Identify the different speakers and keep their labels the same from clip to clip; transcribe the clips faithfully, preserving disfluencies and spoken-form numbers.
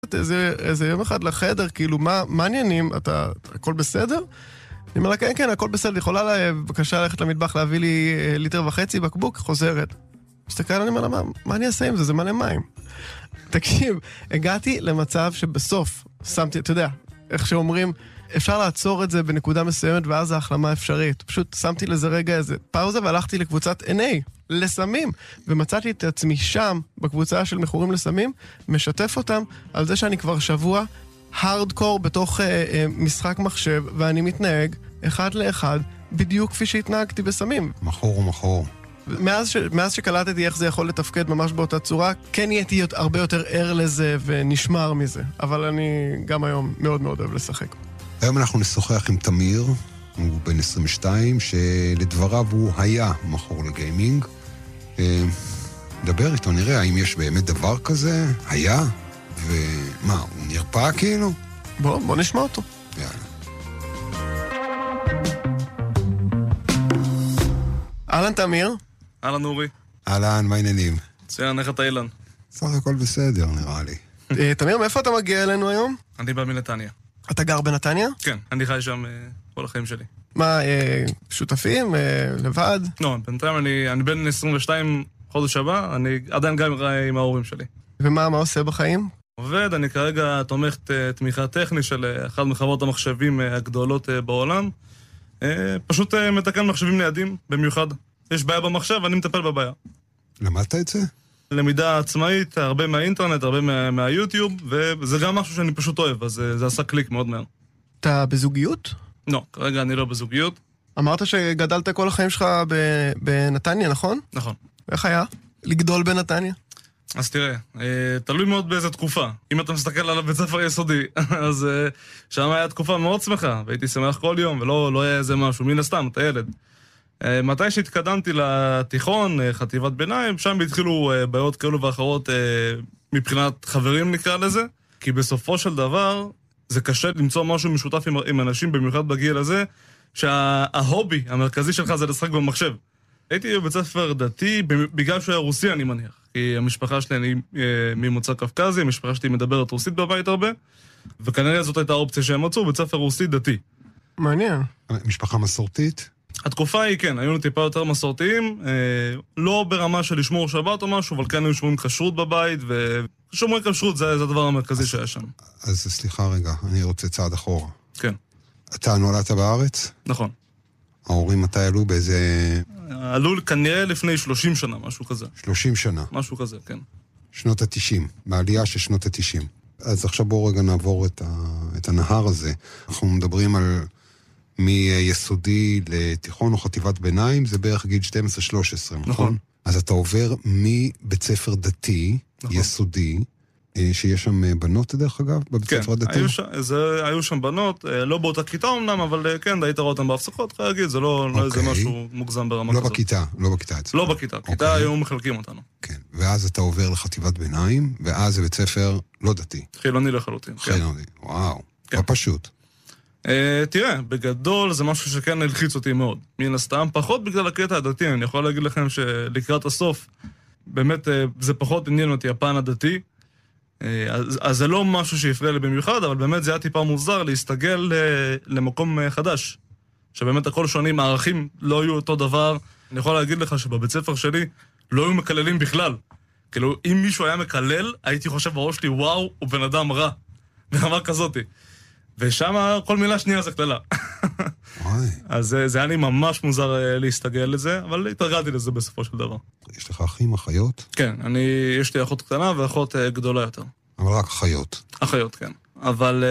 Speaker 1: חוזרת איזה, איזה יום אחד לחדר, כאילו, מה, מה עניינים? אתה, הכל בסדר? אני אומר לה, כן, כן, הכל בסדר, יכולה לה, בבקשה ללכת למטבח, להביא לי ליטר וחצי בקבוק, חוזרת. מסתכל, אני אומר לה, מה, מה אני אעשה עם זה? זה מלא מים. תקשיב, הגעתי למצב שבסוף שמתי, אתה יודע, איך שאומרים, אפשר לעצור את זה בנקודה מסוימת, ואז ההחלמה אפשרית. פשוט שמתי לזה רגע איזה פאוזה, והלכתי לקבוצת אן איי, לסמים, ומצאתי את עצמי שם, בקבוצה של מכורים לסמים, משתף אותם על זה שאני כבר שבוע הארדקור בתוך אה, אה, משחק מחשב, ואני מתנהג אחד לאחד, בדיוק כפי שהתנהגתי בסמים.
Speaker 2: מחור ומחור.
Speaker 1: מאז, ש... מאז שקלטתי איך זה יכול לתפקד ממש באותה צורה, כן נהייתי הרבה יותר ער לזה ונשמר מזה. אבל אני גם היום מאוד מאוד אוהב לשחק.
Speaker 2: היום אנחנו נשוחח עם תמיר, הוא בן עשרים ושתיים, שלדבריו הוא היה מכור לגיימינג. דבר איתו, נראה האם יש באמת דבר כזה, היה, ומה, הוא נרפא כאילו?
Speaker 1: בוא, בוא נשמע אותו.
Speaker 2: יאללה.
Speaker 1: אהלן תמיר.
Speaker 3: אהלן אורי.
Speaker 2: אהלן, מה העניינים?
Speaker 3: מצוין, איך אתה אילן?
Speaker 2: סך הכל בסדר, נראה לי.
Speaker 1: תמיר, מאיפה אתה מגיע אלינו היום?
Speaker 3: אני בא מנתניה.
Speaker 1: אתה גר בנתניה?
Speaker 3: כן, אני חי שם כל החיים שלי.
Speaker 1: מה, שותפים? לבד?
Speaker 3: לא, בינתיים אני, אני בן עשרים ושתיים חודש הבא, אני עדיין גם עם ההורים שלי.
Speaker 1: ומה, מה עושה בחיים?
Speaker 3: עובד, אני כרגע תומך תמיכה טכנית של אחת מחברות המחשבים הגדולות בעולם. פשוט מתקן מחשבים ניידים, במיוחד. יש בעיה במחשב, אני מטפל בבעיה.
Speaker 2: למדת את זה?
Speaker 3: למידה עצמאית, הרבה מהאינטרנט, הרבה מה, מהיוטיוב, וזה גם משהו שאני פשוט אוהב, אז זה עשה קליק מאוד מהר.
Speaker 1: אתה בזוגיות?
Speaker 3: לא, כרגע אני לא בזוגיות.
Speaker 1: אמרת שגדלת כל החיים שלך בנתניה, נכון?
Speaker 3: נכון.
Speaker 1: איך היה? לגדול בנתניה?
Speaker 3: אז תראה, תלוי מאוד באיזה תקופה. אם אתה מסתכל על הבית ספר יסודי, אז שם היה תקופה מאוד שמחה, והייתי שמח כל יום, ולא לא היה איזה משהו, מן הסתם, אתה ילד. מתי שהתקדמתי לתיכון, חטיבת ביניים, שם התחילו בעיות כאלו ואחרות מבחינת חברים נקרא לזה, כי בסופו של דבר זה קשה למצוא משהו משותף עם, עם אנשים, במיוחד בגיל הזה, שההובי המרכזי שלך זה לשחק במחשב. הייתי בבית ספר דתי, בגלל שהוא היה רוסי אני מניח, כי המשפחה שלי אני ממוצא קפקזי, המשפחה שלי מדברת רוסית בבית הרבה, וכנראה זאת הייתה האופציה שהם מצאו, בית ספר רוסי דתי.
Speaker 1: מעניין.
Speaker 2: משפחה מסורתית?
Speaker 3: התקופה היא כן, היו טיפה יותר מסורתיים, אה, לא ברמה של לשמור שבת או משהו, אבל כן היו שומרים כשרות בבית, ושומרים כשרות זה, זה הדבר המרכזי שהיה שם.
Speaker 2: אז סליחה רגע, אני רוצה צעד אחורה.
Speaker 3: כן.
Speaker 2: אתה נולדת בארץ?
Speaker 3: נכון.
Speaker 2: ההורים מתי עלו באיזה...
Speaker 3: עלו כנראה לפני שלושים שנה, משהו כזה.
Speaker 2: שלושים שנה.
Speaker 3: משהו כזה, כן.
Speaker 2: שנות ה-תשעים, בעלייה של שנות ה-תשעים. אז עכשיו בואו רגע נעבור את, ה... את הנהר הזה. אנחנו מדברים על... מיסודי לתיכון או חטיבת ביניים, זה בערך גיל שתים עשרה שלוש עשרה, נכון? נכון? אז אתה עובר מבית ספר דתי, נכון. יסודי, שיש שם בנות דרך אגב, בבית
Speaker 3: כן,
Speaker 2: ספר הדתי?
Speaker 3: היו שם, זה, היו שם בנות, לא באותה כיתה אמנם, אבל כן, היית רואה אותם בהפסקות, חייב להגיד, זה לא,
Speaker 2: אוקיי.
Speaker 3: לא איזה משהו מוגזם ברמה
Speaker 2: לא
Speaker 3: כזאת.
Speaker 2: בכיתה, לא בכיתה אצלך.
Speaker 3: לא בכיתה,
Speaker 2: אוקיי.
Speaker 3: כיתה היו מחלקים אותנו.
Speaker 2: כן, ואז אתה עובר לחטיבת ביניים, ואז זה בית ספר לא דתי.
Speaker 3: חילוני לחלוטין.
Speaker 2: חילוני, כן. וואו, כן. לא פשוט.
Speaker 3: Uh, תראה, בגדול זה משהו שכן הלחיץ אותי מאוד. מן הסתם, פחות בגלל הקטע הדתי, אני יכול להגיד לכם שלקראת הסוף, באמת uh, זה פחות עניין אותי הפן הדתי, uh, אז, אז זה לא משהו שיפריע לי במיוחד, אבל באמת זה היה טיפה מוזר להסתגל uh, למקום uh, חדש, שבאמת הכל שונים, הערכים לא היו אותו דבר. אני יכול להגיד לך שבבית ספר שלי לא היו מקללים בכלל. כאילו, אם מישהו היה מקלל, הייתי חושב בראש שלי, וואו, הוא בן אדם רע. ברמה כזאתי. ושם כל מילה שנייה זה כללה. אז זה היה לי ממש מוזר להסתגל לזה, אבל התרגלתי לזה בסופו של דבר.
Speaker 2: יש לך אחים, אחיות?
Speaker 3: כן, אני, יש לי אחות קטנה ואחות גדולה יותר.
Speaker 2: אבל רק אחיות.
Speaker 3: אחיות, כן. אבל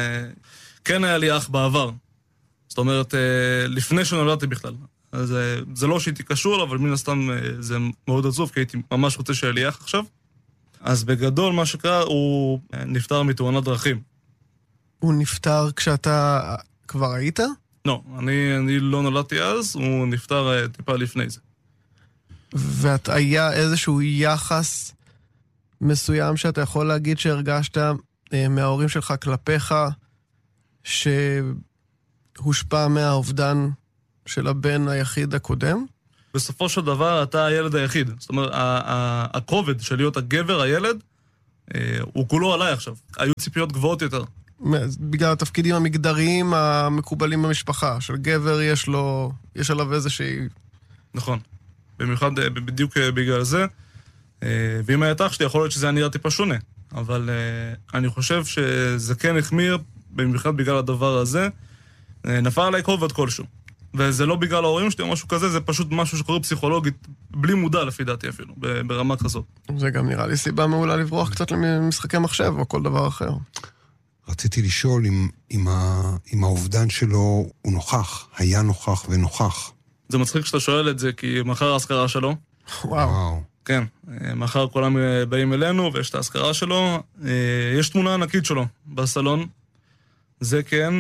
Speaker 3: כן היה לי אח בעבר. זאת אומרת, לפני שנולדתי בכלל. אז זה לא שהייתי קשור, אבל מן הסתם זה מאוד עצוב, כי הייתי ממש רוצה שהיה לי אח עכשיו. אז בגדול מה שקרה, הוא נפטר מתאונת דרכים.
Speaker 1: הוא נפטר כשאתה כבר היית?
Speaker 3: לא, אני, אני לא נולדתי אז, הוא נפטר טיפה לפני זה.
Speaker 1: ואת היה איזשהו יחס מסוים שאתה יכול להגיד שהרגשת מההורים שלך כלפיך, שהושפע מהאובדן של הבן היחיד הקודם?
Speaker 3: בסופו של דבר אתה הילד היחיד. זאת אומרת, הכובד של להיות הגבר, הילד, הוא כולו עליי עכשיו. היו ציפיות גבוהות יותר.
Speaker 1: בגלל התפקידים המגדריים המקובלים במשפחה, של גבר יש לו, יש עליו איזושהי...
Speaker 3: נכון. במיוחד בדיוק בגלל זה. ואם היה תח שלי, יכול להיות שזה היה נראה טיפה שונה. אבל אני חושב שזה כן החמיר, במיוחד בגלל הדבר הזה. נפל עליי כובד כלשהו. וזה לא בגלל ההורים שלי או משהו כזה, זה פשוט משהו שקורה פסיכולוגית, בלי מודע לפי דעתי אפילו, ברמה כזאת.
Speaker 1: זה גם נראה לי סיבה מעולה לברוח קצת למשחקי מחשב או כל דבר אחר.
Speaker 2: רציתי לשאול אם, אם, ה, אם האובדן שלו הוא נוכח, היה נוכח ונוכח.
Speaker 3: זה מצחיק שאתה שואל את זה, כי מחר ההזכרה שלו.
Speaker 1: וואו.
Speaker 2: וואו.
Speaker 3: כן, מחר כולם באים אלינו ויש את ההזכרה שלו. יש תמונה ענקית שלו בסלון. זה כן...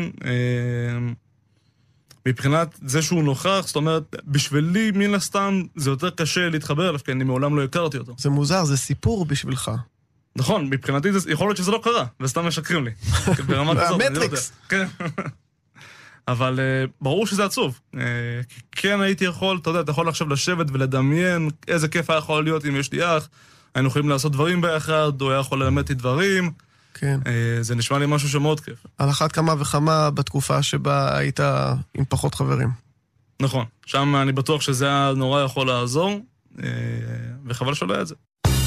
Speaker 3: מבחינת זה שהוא נוכח, זאת אומרת, בשבילי, מן הסתם, זה יותר קשה להתחבר אליו, כי אני מעולם לא הכרתי אותו.
Speaker 1: זה מוזר, זה סיפור בשבילך.
Speaker 3: נכון, מבחינתי, יכול להיות שזה לא קרה, וסתם משקרים לי. ברמה כזאת, אני לא יודע. כן. אבל ברור שזה עצוב. כי כן הייתי יכול, אתה יודע, אתה יכול עכשיו לשבת ולדמיין איזה כיף היה יכול להיות אם יש לי אח, היינו יכולים לעשות דברים ביחד, הוא היה יכול ללמד לי דברים.
Speaker 1: כן.
Speaker 3: זה נשמע לי משהו שמאוד כיף.
Speaker 1: על אחת כמה וכמה בתקופה שבה היית עם פחות חברים.
Speaker 3: נכון. שם אני בטוח שזה היה נורא יכול לעזור, וחבל שלא היה את זה.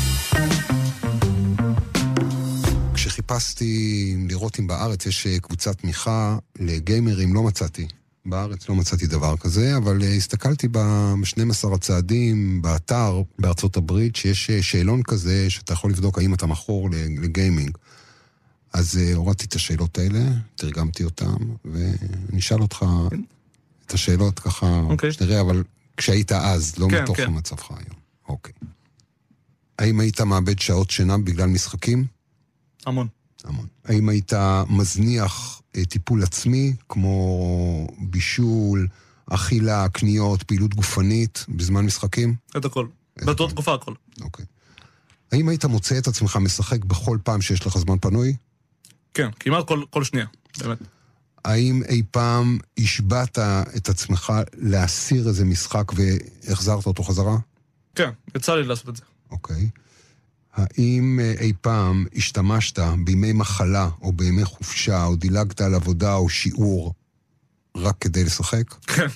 Speaker 2: כשחיפשתי לראות אם בארץ יש קבוצת תמיכה לגיימרים, לא מצאתי. בארץ לא מצאתי דבר כזה, אבל הסתכלתי ב-שנים עשר הצעדים באתר בארצות הברית, שיש שאלון כזה שאתה יכול לבדוק האם אתה מכור לגיימינג. אז הורדתי את השאלות האלה, תרגמתי אותן, ואני אשאל אותך את השאלות ככה,
Speaker 3: okay.
Speaker 2: שתראה, אבל כשהיית אז, לא
Speaker 3: כן,
Speaker 2: מתוך
Speaker 3: כן.
Speaker 2: המצבך היום. אוקיי. האם היית מאבד שעות שינה בגלל משחקים?
Speaker 3: המון.
Speaker 2: המון. האם היית מזניח טיפול עצמי, כמו בישול, אכילה, קניות, פעילות גופנית, בזמן משחקים?
Speaker 3: את הכל. באותה תקופה הכל.
Speaker 2: אוקיי. האם היית מוצא את עצמך משחק בכל פעם שיש לך זמן פנוי?
Speaker 3: כן, כמעט כל, כל שנייה, באמת.
Speaker 2: האם אי פעם השבעת את עצמך להסיר איזה משחק והחזרת אותו חזרה?
Speaker 3: כן, יצא לי לעשות את זה.
Speaker 2: אוקיי. האם אי פעם השתמשת בימי מחלה או בימי חופשה או דילגת על עבודה או שיעור רק כדי לשחק?
Speaker 3: כן.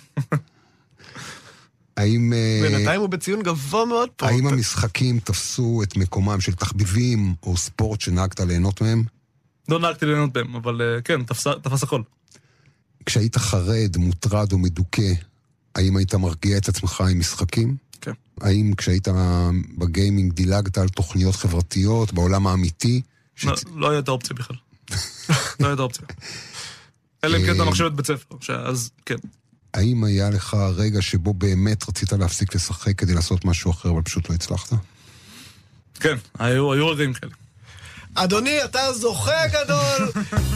Speaker 2: האם...
Speaker 1: בינתיים הוא בציון גבוה מאוד פה.
Speaker 2: האם המשחקים תפסו את מקומם של תחביבים או ספורט שנהגת ליהנות מהם?
Speaker 3: לא נהגתי ליהנות בהם, אבל כן, תפס, תפס הכל.
Speaker 2: כשהיית חרד, מוטרד או מדוכא, האם היית מרגיע את עצמך עם משחקים?
Speaker 3: כן.
Speaker 2: האם כשהיית בגיימינג דילגת על תוכניות חברתיות בעולם האמיתי?
Speaker 3: לא, לא הייתה אופציה בכלל. לא הייתה אופציה. אלא אם כן אתה מחשבת בית ספר, אז כן.
Speaker 2: האם היה לך רגע שבו באמת רצית להפסיק לשחק כדי לעשות משהו אחר, אבל פשוט לא הצלחת?
Speaker 3: כן, היו, היו רגעים כאלה.
Speaker 1: אדוני, אתה זוכה גדול!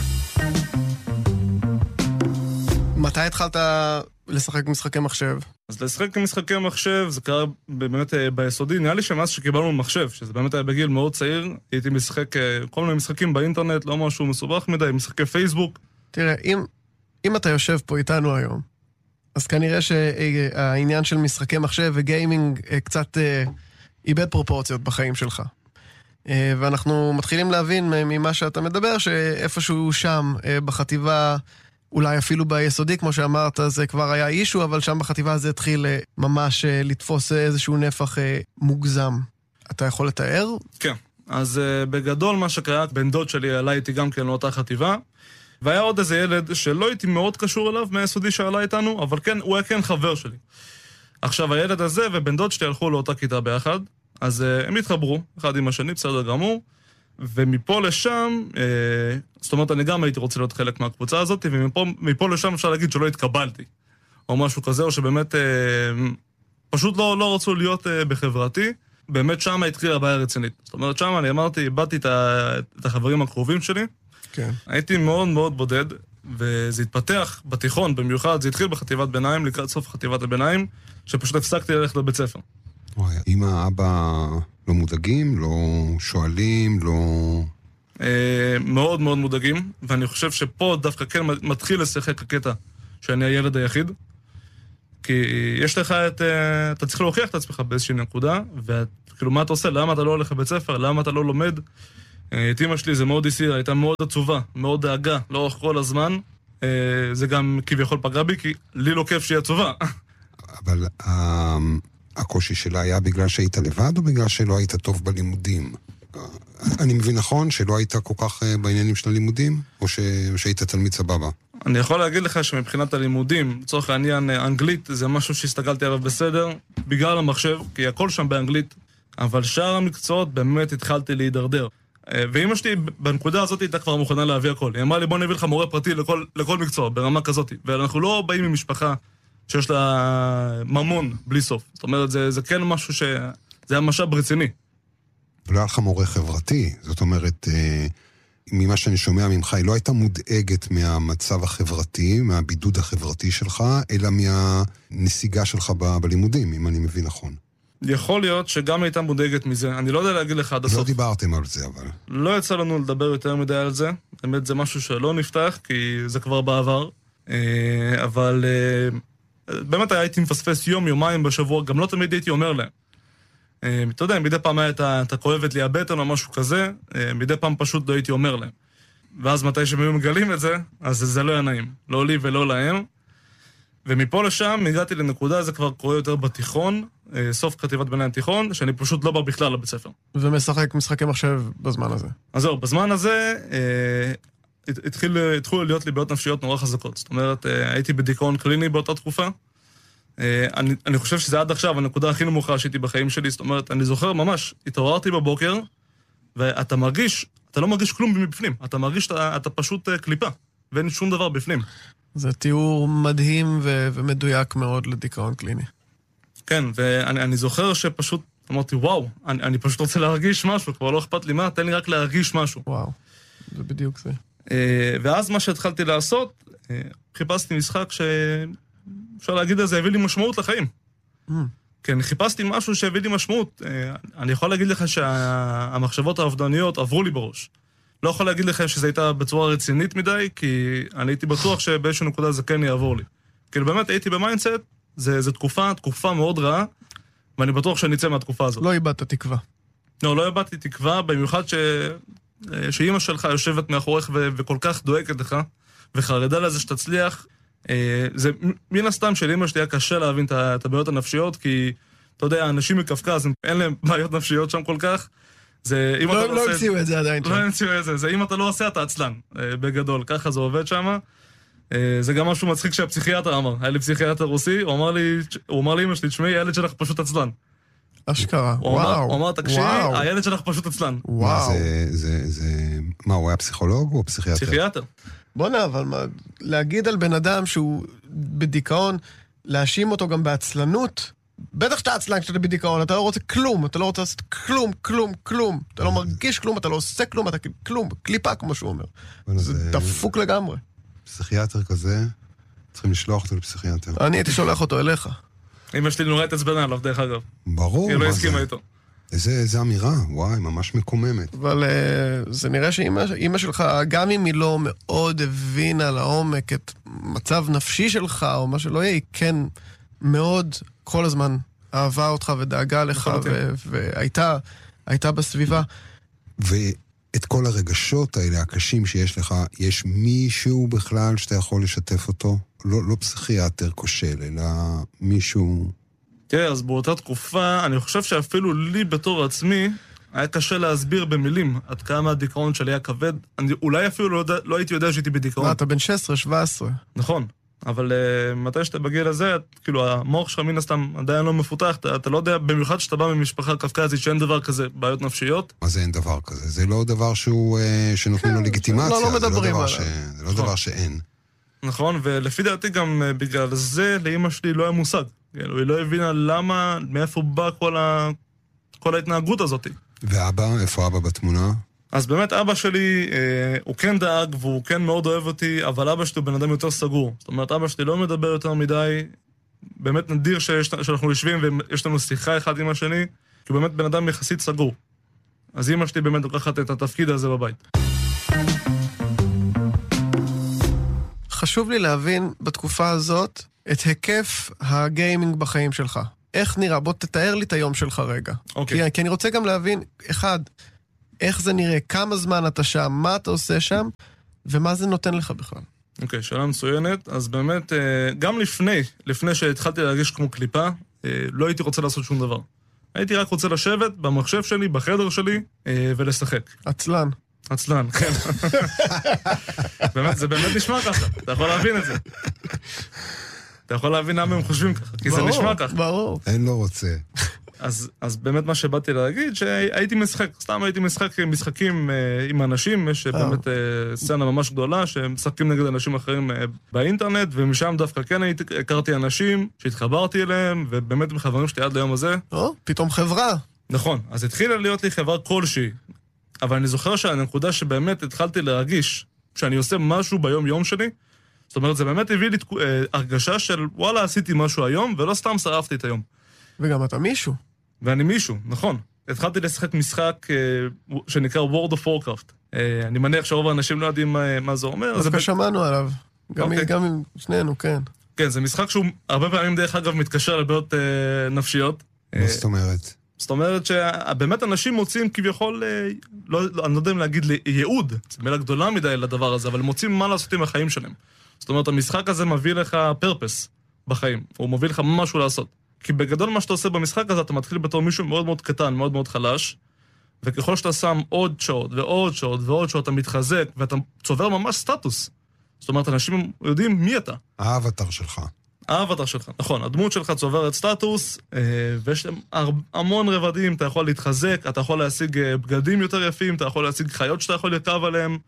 Speaker 1: מתי התחלת לשחק משחקי מחשב?
Speaker 3: אז לשחק משחקי מחשב, זה קרה באמת ביסודי, נראה לי שמאז שקיבלנו מחשב, שזה באמת היה בגיל מאוד צעיר, הייתי משחק כל מיני משחקים באינטרנט, לא משהו מסובך מדי, משחקי פייסבוק.
Speaker 1: תראה, אם, אם אתה יושב פה איתנו היום, אז כנראה שהעניין של משחקי מחשב וגיימינג קצת איבד פרופורציות בחיים שלך. ואנחנו מתחילים להבין ממה שאתה מדבר, שאיפשהו שם בחטיבה, אולי אפילו ביסודי, כמו שאמרת, זה כבר היה אישו, אבל שם בחטיבה זה התחיל ממש לתפוס איזשהו נפח מוגזם. אתה יכול לתאר?
Speaker 3: כן. אז בגדול מה שקרה, בן דוד שלי עלה איתי גם כן לאותה חטיבה, והיה עוד איזה ילד שלא הייתי מאוד קשור אליו מהיסודי שעלה איתנו, אבל כן, הוא היה כן חבר שלי. עכשיו, הילד הזה ובן דוד שלי הלכו לאותה כיתה ביחד, אז uh, הם התחברו, אחד עם השני, בסדר גמור, ומפה לשם, uh, זאת אומרת, אני גם הייתי רוצה להיות חלק מהקבוצה הזאת, ומפה לשם אפשר להגיד שלא התקבלתי, או משהו כזה, או שבאמת uh, פשוט לא, לא רצו להיות uh, בחברתי, באמת שם התחילה הבעיה רצינית. זאת אומרת, שם אני אמרתי, איבדתי את, את החברים הקרובים שלי,
Speaker 1: כן.
Speaker 3: הייתי מאוד מאוד בודד, וזה התפתח בתיכון, במיוחד, זה התחיל בחטיבת ביניים, לקראת סוף חטיבת הביניים, שפשוט הפסקתי ללכת לבית ספר.
Speaker 2: וואי, אמא, אבא לא מודאגים, לא שואלים, לא...
Speaker 3: אה, מאוד מאוד מודאגים, ואני חושב שפה דווקא כן מתחיל לשחק הקטע שאני הילד היחיד, כי יש לך את... אתה צריך להוכיח את עצמך באיזושהי נקודה, וכאילו מה אתה עושה? למה אתה לא הולך לבית ספר? למה אתה לא לומד? את אמא שלי זה מאוד הסיר, הייתה מאוד עצובה, מאוד דאגה, לאורך כל הזמן. זה גם כביכול פגע בי, כי לי לא כיף שהיא עצובה.
Speaker 2: אבל הקושי שלה היה בגלל שהיית לבד, או בגלל שלא היית טוב בלימודים? אני מבין נכון שלא היית כל כך בעניינים של הלימודים, או שהיית תלמיד סבבה?
Speaker 3: אני יכול להגיד לך שמבחינת הלימודים, לצורך העניין אנגלית, זה משהו שהסתגלתי עליו בסדר, בגלל המחשב, כי הכל שם באנגלית, אבל שאר המקצועות באמת התחלתי להידרדר. ואמא שלי בנקודה הזאת הייתה כבר מוכנה להביא הכל. היא אמרה לי, בוא נביא לך מורה פרטי לכל, לכל מקצוע, ברמה כזאת. ואנחנו לא באים ממשפחה שיש לה ממון בלי סוף. זאת אומרת, זה, זה כן משהו ש... זה היה משאב רציני.
Speaker 2: לא היה לך מורה חברתי, זאת אומרת, ממה שאני שומע ממך, היא לא הייתה מודאגת מהמצב החברתי, מהבידוד החברתי שלך, אלא מהנסיגה שלך ב- בלימודים, אם אני מבין נכון.
Speaker 3: יכול להיות שגם הייתה מודאגת מזה, אני לא יודע להגיד לך עד הסוף.
Speaker 2: לא דיברתם על זה, אבל...
Speaker 3: לא יצא לנו לדבר יותר מדי על זה, באמת זה משהו שלא נפתח, כי זה כבר בעבר, אבל באמת הייתי מפספס יום, יומיים בשבוע, גם לא תמיד הייתי אומר להם. אתה יודע, מדי פעם הייתה כואבת לי הבטן או משהו כזה, מדי פעם פשוט לא הייתי אומר להם. ואז מתי שהם היו מגלים את זה, אז זה לא היה נעים, לא לי ולא להם. ומפה לשם הגעתי לנקודה, זה כבר קורה יותר בתיכון, סוף חטיבת ביניים תיכון, שאני פשוט לא בא בכלל לבית ספר.
Speaker 1: ומשחק משחקי מחשב בזמן הזה.
Speaker 3: אז זהו, בזמן הזה התחיל, התחילו להיות לי בעיות נפשיות נורא חזקות. זאת אומרת, הייתי בדיכאון קליני באותה תקופה. אני, אני חושב שזה עד עכשיו הנקודה הכי נמוכה שהייתי בחיים שלי. זאת אומרת, אני זוכר ממש, התעוררתי בבוקר, ואתה מרגיש, אתה לא מרגיש כלום מבפנים. אתה מרגיש שאתה אתה פשוט קליפה, ואין שום דבר בפנים.
Speaker 1: זה תיאור מדהים ו- ומדויק מאוד לדיכאון קליני.
Speaker 3: כן, ואני אני זוכר שפשוט אמרתי, וואו, אני, אני פשוט רוצה להרגיש משהו, כבר לא אכפת לי מה, תן לי רק להרגיש משהו.
Speaker 1: וואו, זה בדיוק זה.
Speaker 3: ואז מה שהתחלתי לעשות, חיפשתי משחק שאפשר להגיד את זה, הביא לי משמעות לחיים. Mm. כן, חיפשתי משהו שהביא לי משמעות. אני יכול להגיד לך שהמחשבות האובדניות עברו לי בראש. לא יכול להגיד לך שזה הייתה בצורה רצינית מדי, כי אני הייתי בטוח שבאיזשהו נקודה זה כן יעבור לי. כאילו באמת הייתי במיינדסט, זה, זה תקופה, תקופה מאוד רעה, ואני בטוח שאני אצא מהתקופה הזאת.
Speaker 1: לא איבדת תקווה.
Speaker 3: לא, לא איבדתי תקווה, במיוחד ש... שאימא שלך יושבת מאחורך ו... וכל כך דואגת לך, וחרדה לזה שתצליח. זה מן הסתם של אימא שלי היה קשה להבין את הבעיות הנפשיות, כי אתה יודע, אנשים מקפקז, אין להם בעיות נפשיות שם כל כך. זה, אם
Speaker 1: לא,
Speaker 3: אתה
Speaker 1: לא
Speaker 3: עושה...
Speaker 1: המציאו את זה עדיין.
Speaker 3: לא המציאו את זה, זה אם אתה לא עושה, אתה עצלן, בגדול, ככה זה עובד שם. זה גם משהו מצחיק שהפסיכיאטר אמר, היה לי פסיכיאטר רוסי, הוא אמר לי, הוא אמר לי, אמא שלי, תשמעי, הילד שלך פשוט עצלן.
Speaker 1: אשכרה, וואו.
Speaker 3: הוא אמר, תקשיבי, הילד שלך פשוט עצלן.
Speaker 1: וואו.
Speaker 2: מה, הוא היה פסיכולוג או פסיכיאטר?
Speaker 3: פסיכיאטר.
Speaker 1: בוא נע, אבל מה, להגיד על בן אדם שהוא בדיכאון, להאשים אותו גם בעצלנות, בטח שאתה עצלן כשאתה בדיכאון, אתה לא רוצה כלום, אתה לא רוצה לעשות כלום, כלום, כלום. אתה לא מרגיש כלום, אתה לא עושה כלום, אתה כלום, קליפה כמו שהוא אומר. זה דפוק לגמרי. פסיכיאטר
Speaker 2: כזה, צריכים לשלוח אותו לפסיכיאטר.
Speaker 1: אני הייתי שולח אותו אליך.
Speaker 3: אמא שלי נורא התעצבנה עליו, דרך אגב.
Speaker 2: ברור.
Speaker 3: היא לא הסכימה איתו.
Speaker 2: איזה אמירה, וואי, ממש מקוממת.
Speaker 1: אבל זה נראה שאמא שלך, גם אם היא לא מאוד הבינה לעומק את מצב נפשי שלך, או מה שלא יהיה, היא כן מאוד כל הזמן אהבה אותך ודאגה לך, והייתה הייתה בסביבה.
Speaker 2: ואת כל הרגשות האלה, הקשים שיש לך, יש מישהו בכלל שאתה יכול לשתף אותו? לא, לא פסיכיאטר כושל, אלא מישהו...
Speaker 3: תראה, אז באותה תקופה, אני חושב שאפילו לי בתור עצמי, היה קשה להסביר במילים עד כמה הדיכאון שלי היה כבד. אני אולי אפילו לא, יודע, לא הייתי יודע שהייתי בדיכאון.
Speaker 1: מה, אתה בן שש עשרה שבע עשרה.
Speaker 3: נכון, אבל uh, מתי שאתה בגיל הזה, כאילו המוח שלך מן הסתם עדיין לא מפותח, אתה, אתה לא יודע, במיוחד שאתה בא ממשפחה קפקזית שאין דבר כזה, בעיות נפשיות.
Speaker 2: מה זה אין דבר כזה? זה לא דבר שהוא, uh, שנותנים לו לגיטימציה,
Speaker 1: לא, לא
Speaker 2: זה, לא דבר
Speaker 1: ש...
Speaker 2: זה לא דבר שאין.
Speaker 3: נכון, ולפי דעתי גם uh, בגלל זה לאמא שלי לא היה מושג. היא לא הבינה למה, מאיפה בא כל, ה... כל ההתנהגות הזאת.
Speaker 2: ואבא, איפה אבא בתמונה?
Speaker 3: אז באמת אבא שלי, אה, הוא כן דאג והוא כן מאוד אוהב אותי, אבל אבא שלי הוא בן אדם יותר סגור. זאת אומרת, אבא שלי לא מדבר יותר מדי, באמת נדיר שיש, שאנחנו יושבים ויש לנו שיחה אחד עם השני, כי הוא באמת בן אדם יחסית סגור. אז אמא שלי באמת לוקחת את התפקיד הזה בבית.
Speaker 1: חשוב לי להבין בתקופה הזאת את היקף הגיימינג בחיים שלך. איך נראה? בוא תתאר לי את היום שלך רגע.
Speaker 3: אוקיי.
Speaker 1: כי, כי אני רוצה גם להבין, אחד, איך זה נראה, כמה זמן אתה שם, מה אתה עושה שם, ומה זה נותן לך בכלל.
Speaker 3: אוקיי, שאלה מצוינת. אז באמת, גם לפני, לפני שהתחלתי להרגיש כמו קליפה, לא הייתי רוצה לעשות שום דבר. הייתי רק רוצה לשבת במחשב שלי, בחדר שלי, ולשחק.
Speaker 1: עצלן.
Speaker 3: עצלן, כן. באמת, זה באמת נשמע ככה. אתה יכול להבין את זה. אתה יכול להבין למה הם חושבים ככה, כי זה נשמע ככה.
Speaker 1: ברור.
Speaker 2: אין לא רוצה.
Speaker 3: אז, אז באמת מה שבאתי להגיד, שהייתי משחק, סתם הייתי משחק משחקים אה, עם אנשים, יש באמת אה, סצנה ממש גדולה, שמשחקים נגד אנשים אחרים אה, באינטרנט, ומשם דווקא כן הייתי, הכרתי אנשים שהתחברתי אליהם, ובאמת מחברים שלי עד ליום הזה.
Speaker 1: או, פתאום חברה.
Speaker 3: נכון, אז התחילה להיות לי חברה כלשהי, אבל אני זוכר שהנקודה שבאמת התחלתי להרגיש, שאני עושה משהו ביום יום שלי, זאת אומרת, זה באמת הביא לי אה, הרגשה של, וואלה, עשיתי משהו היום, ולא סתם שרפתי את היום.
Speaker 1: וגם אתה מישהו.
Speaker 3: ואני מישהו, נכון. התחלתי לשחק משחק אה, שנקרא World of Warcraft. אה, אני מניח שרוב האנשים לא יודעים מה, מה זה אומר.
Speaker 1: דווקא שמענו עליו. גם,
Speaker 3: אוקיי.
Speaker 1: גם עם שנינו, כן.
Speaker 3: כן, זה משחק שהוא הרבה פעמים דרך אגב מתקשר לבעיות אה, נפשיות.
Speaker 2: מה
Speaker 3: אה,
Speaker 2: זאת אומרת?
Speaker 3: זאת אומרת שבאמת אנשים מוצאים כביכול, אה, לא, אני לא יודע אם להגיד ייעוד, זו מילה גדולה מדי לדבר הזה, אבל מוצאים מה לעשות עם החיים שלהם. זאת אומרת, המשחק הזה מביא לך פרפס בחיים, הוא מביא לך משהו לעשות. כי בגדול מה שאתה עושה במשחק הזה, אתה מתחיל בתור מישהו מאוד מאוד קטן, מאוד מאוד חלש, וככל שאתה שם עוד שעות ועוד שעות ועוד שעות, אתה מתחזק, ואתה צובר ממש סטטוס. זאת אומרת, אנשים יודעים מי אתה.
Speaker 2: האבטר שלך.
Speaker 3: האבטר שלך, נכון. הדמות שלך צוברת סטטוס, ויש המון רבדים, אתה יכול להתחזק, אתה יכול להשיג בגדים יותר יפים, אתה יכול להשיג חיות שאתה יכול לרכב עליהם,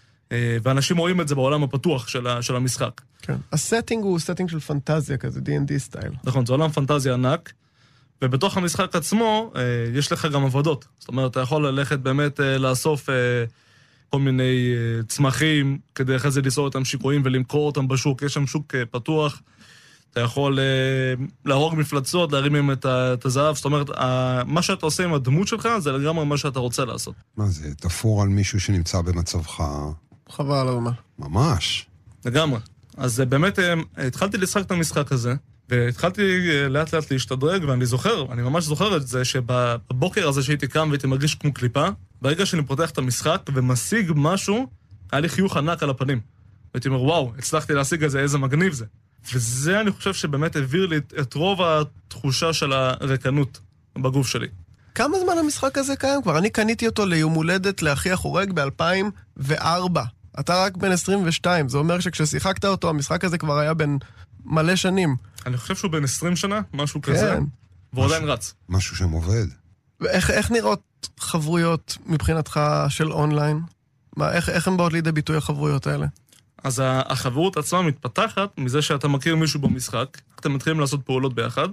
Speaker 3: ואנשים רואים את זה בעולם הפתוח של, של המשחק.
Speaker 1: כן. הסטינג הוא סטינג של פנטזיה כזה, די אנד די סטייל.
Speaker 3: נכון, זה עולם פנטזיה ענק, ובתוך המשחק עצמו יש לך גם עבודות. זאת אומרת, אתה יכול ללכת באמת לאסוף כל מיני צמחים, כדי אחרי זה ליצור אותם שיקויים ולמכור אותם בשוק, יש שם שוק פתוח, אתה יכול להרוג מפלצות, להרים מהם את הזהב, זאת אומרת, מה שאתה עושה עם הדמות שלך, זה לגמרי מה שאתה רוצה לעשות.
Speaker 2: מה זה, תפור על מישהו שנמצא במצבך?
Speaker 1: חבל על הזמן.
Speaker 2: ממש.
Speaker 3: לגמרי. אז באמת התחלתי לשחק את המשחק הזה, והתחלתי לאט לאט להשתדרג, ואני זוכר, אני ממש זוכר את זה, שבבוקר הזה שהייתי קם והייתי מרגיש כמו קליפה, ברגע שאני פותח את המשחק ומשיג משהו, היה לי חיוך ענק על הפנים. והייתי אומר, וואו, הצלחתי להשיג את זה, איזה מגניב זה. וזה אני חושב שבאמת העביר לי את רוב התחושה של הרקנות בגוף שלי.
Speaker 1: כמה זמן המשחק הזה קיים כבר? אני קניתי אותו ליום הולדת לאחי החורג ב-אלפיים וארבע. אתה רק בן עשרים ושתיים, זה אומר שכששיחקת אותו, המשחק הזה כבר היה בן מלא שנים.
Speaker 3: אני חושב שהוא בן עשרים שנה, משהו כזה, והוא עדיין רץ.
Speaker 2: משהו שם עובד.
Speaker 1: ואיך איך נראות חברויות מבחינתך של אונליין? מה, איך, איך הם באות לידי ביטוי החברויות האלה?
Speaker 3: אז החברות עצמה מתפתחת מזה שאתה מכיר מישהו במשחק, אתם מתחילים לעשות פעולות ביחד,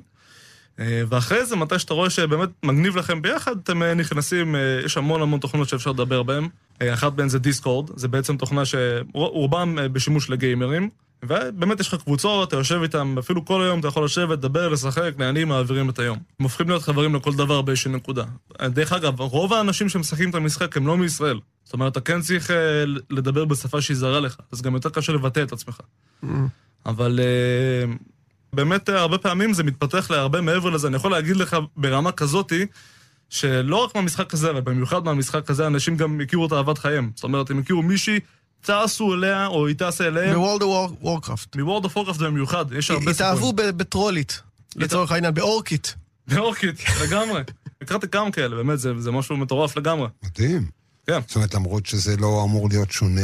Speaker 3: ואחרי זה, מתי שאתה רואה שבאמת מגניב לכם ביחד, אתם נכנסים, יש המון המון תוכנות שאפשר לדבר בהן. אחת בהן זה דיסקורד, זה בעצם תוכנה שרובם בשימוש לגיימרים, ובאמת יש לך קבוצות, אתה יושב איתם, אפילו כל היום אתה יכול לשבת, לדבר, לשחק, נהנים, מעבירים את היום. הם הופכים להיות חברים לכל דבר באיזושהי נקודה. דרך אגב, רוב האנשים שמשחקים את המשחק הם לא מישראל. זאת אומרת, אתה כן צריך לדבר בשפה שהיא זרה לך, אז גם יותר קשה לבטא את עצמך. אבל באמת הרבה פעמים זה מתפתח להרבה מעבר לזה. אני יכול להגיד לך ברמה כזאתי, שלא רק מהמשחק הזה, אבל במיוחד מהמשחק הזה, אנשים גם הכירו את אהבת חיים. זאת אומרת, הם הכירו מישהי, טסו אליה, או היא טסה אליהם.
Speaker 1: ב-World of Warcraft.
Speaker 3: ב-World of Warcraft זה במיוחד, יש הרבה סיפורים.
Speaker 1: התאהבו בטרולית, לצורך העניין, באורקית.
Speaker 3: באורקית, לגמרי. הכרתי כמה כאלה, באמת, זה, זה משהו מטורף לגמרי.
Speaker 2: מדהים.
Speaker 3: כן.
Speaker 2: זאת אומרת, למרות שזה לא אמור להיות שונה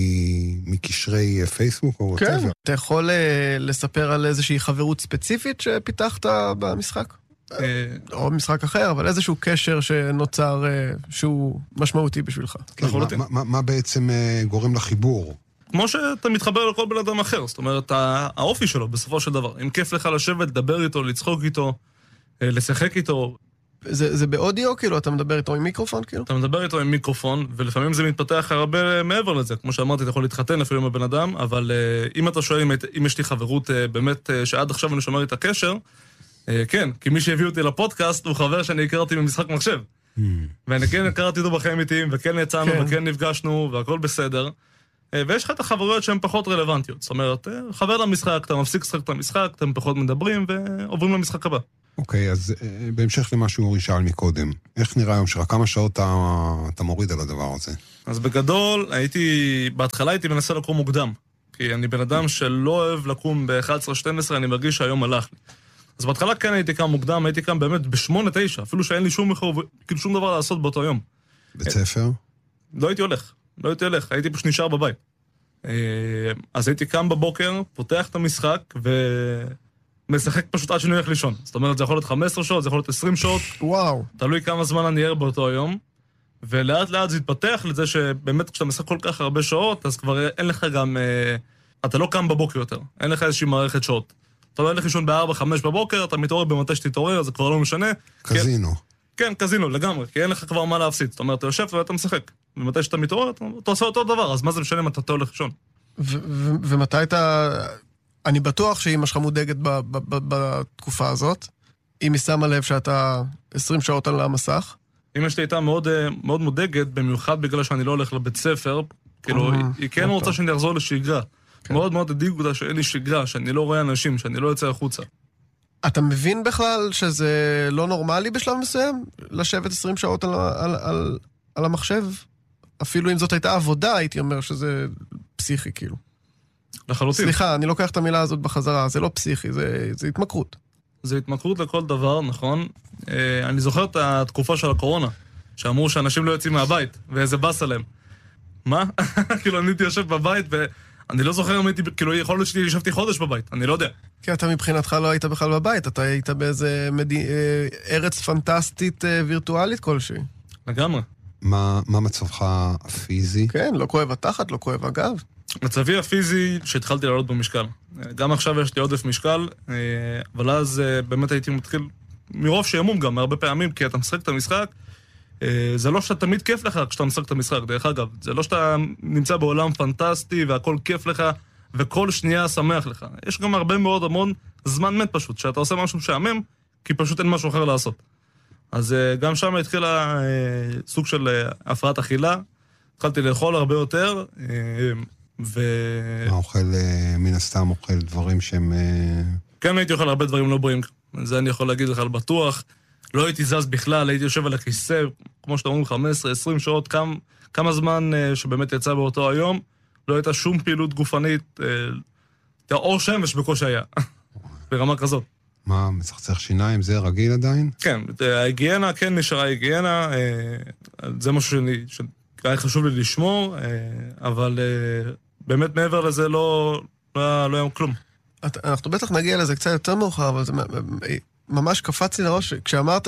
Speaker 2: מקשרי פייסבוק או
Speaker 1: כן.
Speaker 2: whatever.
Speaker 1: אתה יכול לספר על איזושהי חברות ספציפית שפיתחת במשחק? או משחק אחר, אבל איזשהו קשר שנוצר שהוא משמעותי בשבילך.
Speaker 2: כן, מה, מה, מה בעצם גורם לחיבור?
Speaker 3: כמו שאתה מתחבר לכל בן אדם אחר, זאת אומרת, האופי שלו בסופו של דבר. אם כיף לך לשבת, לדבר איתו, לצחוק איתו, לשחק איתו.
Speaker 1: זה, זה באודיו, כאילו? אתה מדבר איתו עם מיקרופון, כאילו?
Speaker 3: אתה מדבר איתו עם מיקרופון, ולפעמים זה מתפתח הרבה מעבר לזה. כמו שאמרתי, אתה יכול להתחתן אפילו עם הבן אדם, אבל אם אתה שואל אם יש לי חברות באמת שעד עכשיו אני שומר את הקשר, כן, כי מי שהביא אותי לפודקאסט הוא חבר שאני הכרתי ממשחק מחשב. ואני כן הכרתי אותו בחיים איתיים, וכן יצאנו, וכן נפגשנו, והכל בסדר. ויש לך את החברויות שהן פחות רלוונטיות. זאת אומרת, חבר למשחק, אתה מפסיק לשחק את המשחק, אתם פחות מדברים, ועוברים למשחק הבא.
Speaker 2: אוקיי, אז בהמשך למה שהוא שאל מקודם, איך נראה היום שלך? כמה שעות אתה, אתה מוריד על הדבר הזה?
Speaker 3: אז בגדול, הייתי, בהתחלה הייתי מנסה לקום מוקדם, כי אני בן אדם שלא אוהב לקום ב-אחת עשרה שתים עשרה, אני מרגיש שהיום הלך לי. אז בהתחלה כן הייתי קם מוקדם, הייתי קם באמת ב-שמונה תשע, אפילו שאין לי שום מחור, כאילו שום דבר לעשות באותו יום.
Speaker 2: בית ספר?
Speaker 3: לא הייתי הולך, לא הייתי הולך, הייתי פשוט נשאר בבית. אז הייתי קם בבוקר, פותח את המשחק, ומשחק פשוט עד שאני הולך לישון. זאת אומרת, זה יכול להיות חמש עשרה שעות, זה יכול להיות עשרים שעות.
Speaker 1: וואו.
Speaker 3: תלוי כמה זמן אני ער באותו היום. ולאט לאט זה התפתח לזה שבאמת כשאתה משחק כל כך הרבה שעות, אז כבר אין לך גם... אתה לא קם בבוקר יותר, אין לך איזושהי מערכת שעות. אתה לא הולך לישון ב-ארבע חמש בבוקר, אתה מתעורר במתי שתתעורר, זה כבר לא משנה.
Speaker 2: קזינו.
Speaker 3: כן, קזינו, לגמרי, כי אין לך כבר מה להפסיד. זאת אומרת, אתה יושב ואתה משחק. ומתי שאתה מתעורר, אתה עושה אותו דבר, אז מה זה משנה אם אתה הולך לישון?
Speaker 1: ומתי אתה... אני בטוח שאמא שלך מודאגת בתקופה הזאת, אם היא שמה לב שאתה עשרים שעות על המסך.
Speaker 3: אמא שלי הייתה מאוד, מאוד מודאגת, במיוחד בגלל שאני לא הולך לבית ספר, כאילו, היא כן רוצה שאני אחזור לשגרה. מאוד מאוד הדאיג אותה שאין לי שגרה, שאני לא רואה אנשים, שאני לא יוצא החוצה.
Speaker 1: אתה מבין בכלל שזה לא נורמלי בשלב מסוים? לשבת עשרים שעות על, על, על, על המחשב? אפילו אם זאת הייתה עבודה, הייתי אומר שזה פסיכי, כאילו.
Speaker 3: לחלוטין.
Speaker 1: סליחה, אני לוקח את המילה הזאת בחזרה, זה לא פסיכי, זה, זה התמכרות.
Speaker 3: זה התמכרות לכל דבר, נכון. אני זוכר את התקופה של הקורונה, שאמרו שאנשים לא יוצאים מהבית, ואיזה בס עליהם. מה? כאילו, אני הייתי יושב בבית, ואני לא זוכר אם הייתי, כאילו, יכול להיות שלי ישבתי חודש בבית, אני לא יודע.
Speaker 1: כי אתה מבחינתך לא היית בכלל בבית, אתה היית באיזה מדי... ארץ פנטסטית וירטואלית כלשהי.
Speaker 3: לגמרי.
Speaker 2: מה, מה מצבך הפיזי?
Speaker 1: כן, לא כואב התחת, לא כואב הגב.
Speaker 3: מצבי הפיזי שהתחלתי לעלות במשקל. גם עכשיו יש לי עודף משקל, אבל אז באמת הייתי מתחיל מרוב שימום גם, הרבה פעמים, כי אתה משחק את המשחק, זה לא שאתה תמיד כיף לך כשאתה משחק את המשחק, דרך אגב, זה לא שאתה נמצא בעולם פנטסטי והכל כיף לך, וכל שנייה שמח לך. יש גם הרבה מאוד המון זמן מת פשוט, שאתה עושה משהו משעמם, כי פשוט אין משהו אחר לעשות. אז גם שם התחילה סוג של הפרעת אכילה, התחלתי לאכול הרבה יותר, ו...
Speaker 2: מה אוכל, מן הסתם אוכל דברים שהם...
Speaker 3: כן, הייתי אוכל הרבה דברים לא בריאים, זה אני יכול להגיד לך על בטוח, לא הייתי זז בכלל, הייתי יושב על הכיסא, כמו שאתה אומרים, חמש עשרה עשרים שעות, כמה, כמה זמן שבאמת יצא באותו היום, לא הייתה שום פעילות גופנית, הייתה אור שמש בקושי היה, ברמה כזאת.
Speaker 2: מה, מצחצח שיניים, זה רגיל עדיין?
Speaker 3: כן, ההיגיינה, כן נשארה ההיגיינה, זה משהו שאני, שהיה חשוב לי לשמור, אבל באמת מעבר לזה לא, לא, לא היה כלום.
Speaker 1: אנחנו בטח נגיע לזה קצת יותר מאוחר, אבל זה ממש קפץ לי לראש, כשאמרת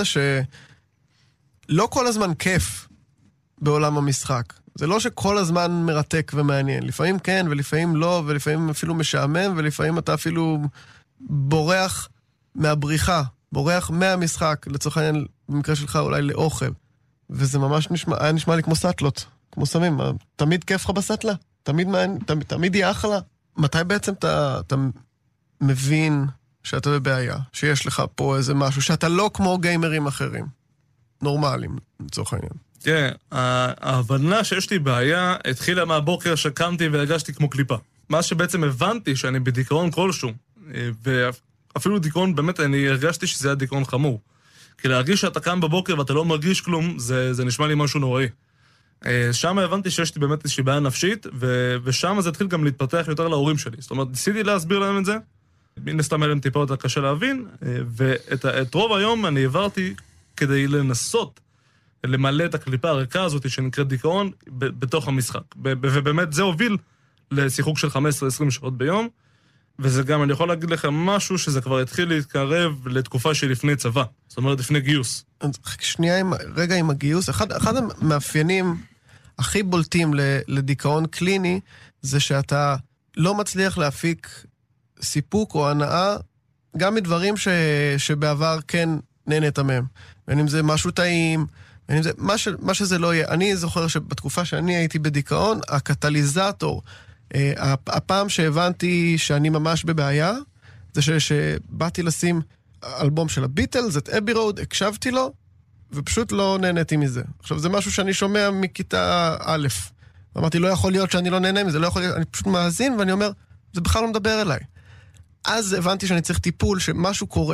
Speaker 1: שלא כל הזמן כיף בעולם המשחק. זה לא שכל הזמן מרתק ומעניין. לפעמים כן, ולפעמים לא, ולפעמים אפילו משעמם, ולפעמים אתה אפילו בורח מהבריחה, בורח מהמשחק, לצורך העניין, במקרה שלך אולי לאוכל. וזה ממש נשמע, היה נשמע לי כמו סטלות, כמו סמים. תמיד כיף לך בסטלה? תמיד, תמיד, תמיד יהיה אחלה? מתי בעצם אתה, אתה מבין שאתה בבעיה? שיש לך פה איזה משהו, שאתה לא כמו גיימרים אחרים, נורמליים, לצורך העניין.
Speaker 3: תראה, ההבנה שיש לי בעיה התחילה מהבוקר שקמתי והרגשתי כמו קליפה. מה שבעצם הבנתי שאני בדיכאון כלשהו, ואפילו דיכאון, באמת, אני הרגשתי שזה היה דיכאון חמור. כי להרגיש שאתה קם בבוקר ואתה לא מרגיש כלום, זה, זה נשמע לי משהו נוראי. שם הבנתי שיש לי באמת איזושהי בעיה נפשית, ו- ושם זה התחיל גם להתפתח יותר להורים שלי. זאת אומרת, ניסיתי להסביר להם את זה, מן הסתם היה להם טיפה יותר קשה להבין, ואת את רוב היום אני העברתי כדי לנסות למלא את הקליפה הריקה הזאת שנקראת דיכאון ב- בתוך המשחק. ב- ב- ובאמת זה הוביל לשיחוק של חמש עשרה עשרים שעות ביום, וזה גם, אני יכול להגיד לך משהו שזה כבר התחיל להתקרב לתקופה שלפני צבא. זאת אומרת, לפני גיוס.
Speaker 1: שנייה, רגע עם הגיוס, אחד, אחד המאפיינים הכי בולטים לדיכאון קליני, זה שאתה לא מצליח להפיק סיפוק או הנאה, גם מדברים ש, שבעבר כן נהנית מהם. בין אם זה משהו טעים, בין אם זה, מה, ש, מה שזה לא יהיה. אני זוכר שבתקופה שאני הייתי בדיכאון, הקטליזטור, הפעם שהבנתי שאני ממש בבעיה, זה ש, שבאתי לשים אלבום של הביטלס, את אבי רוד, הקשבתי לו, ופשוט לא נהניתי מזה. עכשיו, זה משהו שאני שומע מכיתה א'. אמרתי, לא יכול להיות שאני לא נהנה מזה, לא יכול להיות, אני פשוט מאזין, ואני אומר, זה בכלל לא מדבר אליי. אז הבנתי שאני צריך טיפול, שמשהו קורה.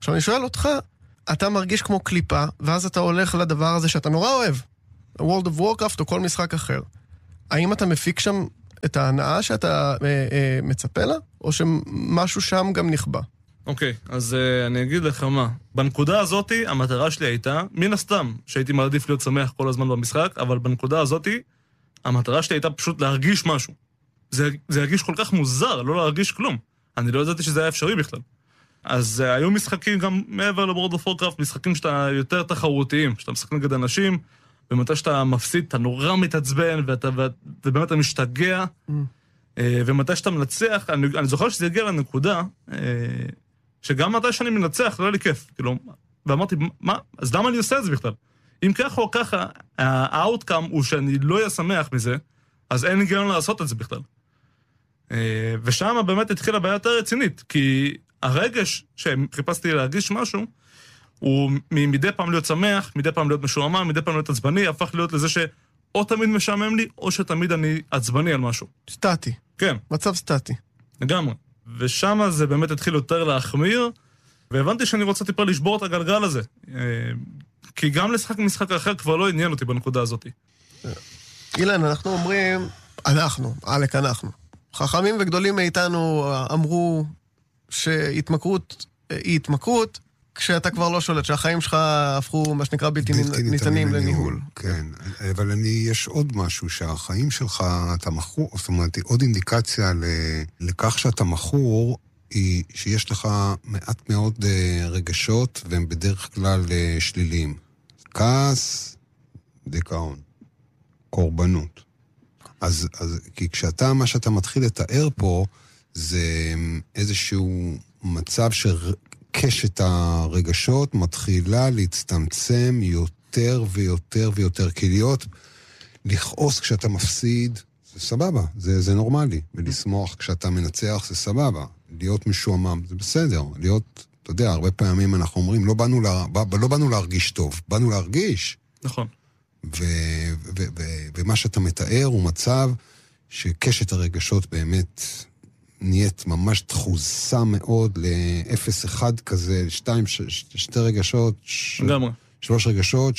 Speaker 1: עכשיו אני שואל אותך, אתה מרגיש כמו קליפה, ואז אתה הולך לדבר הזה שאתה נורא אוהב, World of Warcraft או כל משחק אחר. האם אתה מפיק שם את ההנאה שאתה אה, אה, מצפה לה, או שמשהו שם גם נכבה?
Speaker 3: אוקיי, אז uh, אני אגיד לך מה. בנקודה הזאת, המטרה שלי הייתה, מן הסתם, שהייתי מעדיף להיות שמח כל הזמן במשחק, אבל בנקודה הזאת, המטרה שלי הייתה פשוט להרגיש משהו. זה, זה הרגיש כל כך מוזר, לא להרגיש כלום. אני לא ידעתי שזה היה אפשרי בכלל. אז uh, היו משחקים גם מעבר ל-World of Warcraft, משחקים שאתה יותר תחרותיים, שאתה משחק נגד אנשים, ומתי שאתה מפסיד, אתה נורא מתעצבן, ואתה, ובאמת אתה משתגע, mm. uh, ומתי שאתה מנצח, אני, אני זוכר שזה הגיע לנקודה, uh, שגם מתי שאני מנצח, לא היה לי כיף, כאילו, ואמרתי, מה? אז למה אני עושה את זה בכלל? אם ככה או ככה, האוטקאם הוא שאני לא אהיה שמח מזה, אז אין היגיון לעשות את זה בכלל. ושם באמת התחילה בעיה יותר רצינית, כי הרגש שחיפשתי להרגיש משהו, הוא מדי פעם להיות שמח, מדי פעם להיות משועמם, מדי פעם להיות עצבני, הפך להיות לזה שאו תמיד משעמם לי, או שתמיד אני עצבני על משהו.
Speaker 1: סטטי.
Speaker 3: כן.
Speaker 1: מצב סטטי.
Speaker 3: לגמרי. ושם זה באמת התחיל יותר להחמיר, והבנתי שאני רוצה טיפה לשבור את הגלגל הזה. כי גם לשחק משחק אחר כבר לא עניין אותי בנקודה הזאת.
Speaker 1: אילן, אנחנו אומרים, אנחנו, אלק אנחנו. חכמים וגדולים מאיתנו אמרו שהתמכרות היא התמכרות, כשאתה כבר לא שולט, שהחיים שלך הפכו, מה שנקרא, בלתי ניתנים לניהול.
Speaker 2: כן, אבל אני, יש עוד משהו, שהחיים שלך, אתה מכור, זאת אומרת, עוד אינדיקציה לכך שאתה מכור, היא שיש לך מעט מאוד רגשות, והם בדרך כלל שליליים. כעס, דיכאון, קורבנות. אז, אז, כי כשאתה, מה שאתה מתחיל לתאר פה, זה איזשהו מצב שקשת הרגשות מתחילה להצטמצם יותר ויותר ויותר, כי להיות, לכעוס כשאתה מפסיד, זה סבבה, זה, זה נורמלי, ולשמוח כשאתה מנצח זה סבבה, להיות משועמם זה בסדר, להיות, אתה יודע, הרבה פעמים אנחנו אומרים, לא באנו, לה, לא באנו להרגיש טוב, באנו להרגיש.
Speaker 3: נכון.
Speaker 2: ו, ו, ו, ומה שאתה מתאר הוא מצב שקשת הרגשות באמת נהיית ממש תחוסה מאוד ל-אפס אחד כזה, שתיים, שתי רגשות, ש... שלוש רגשות,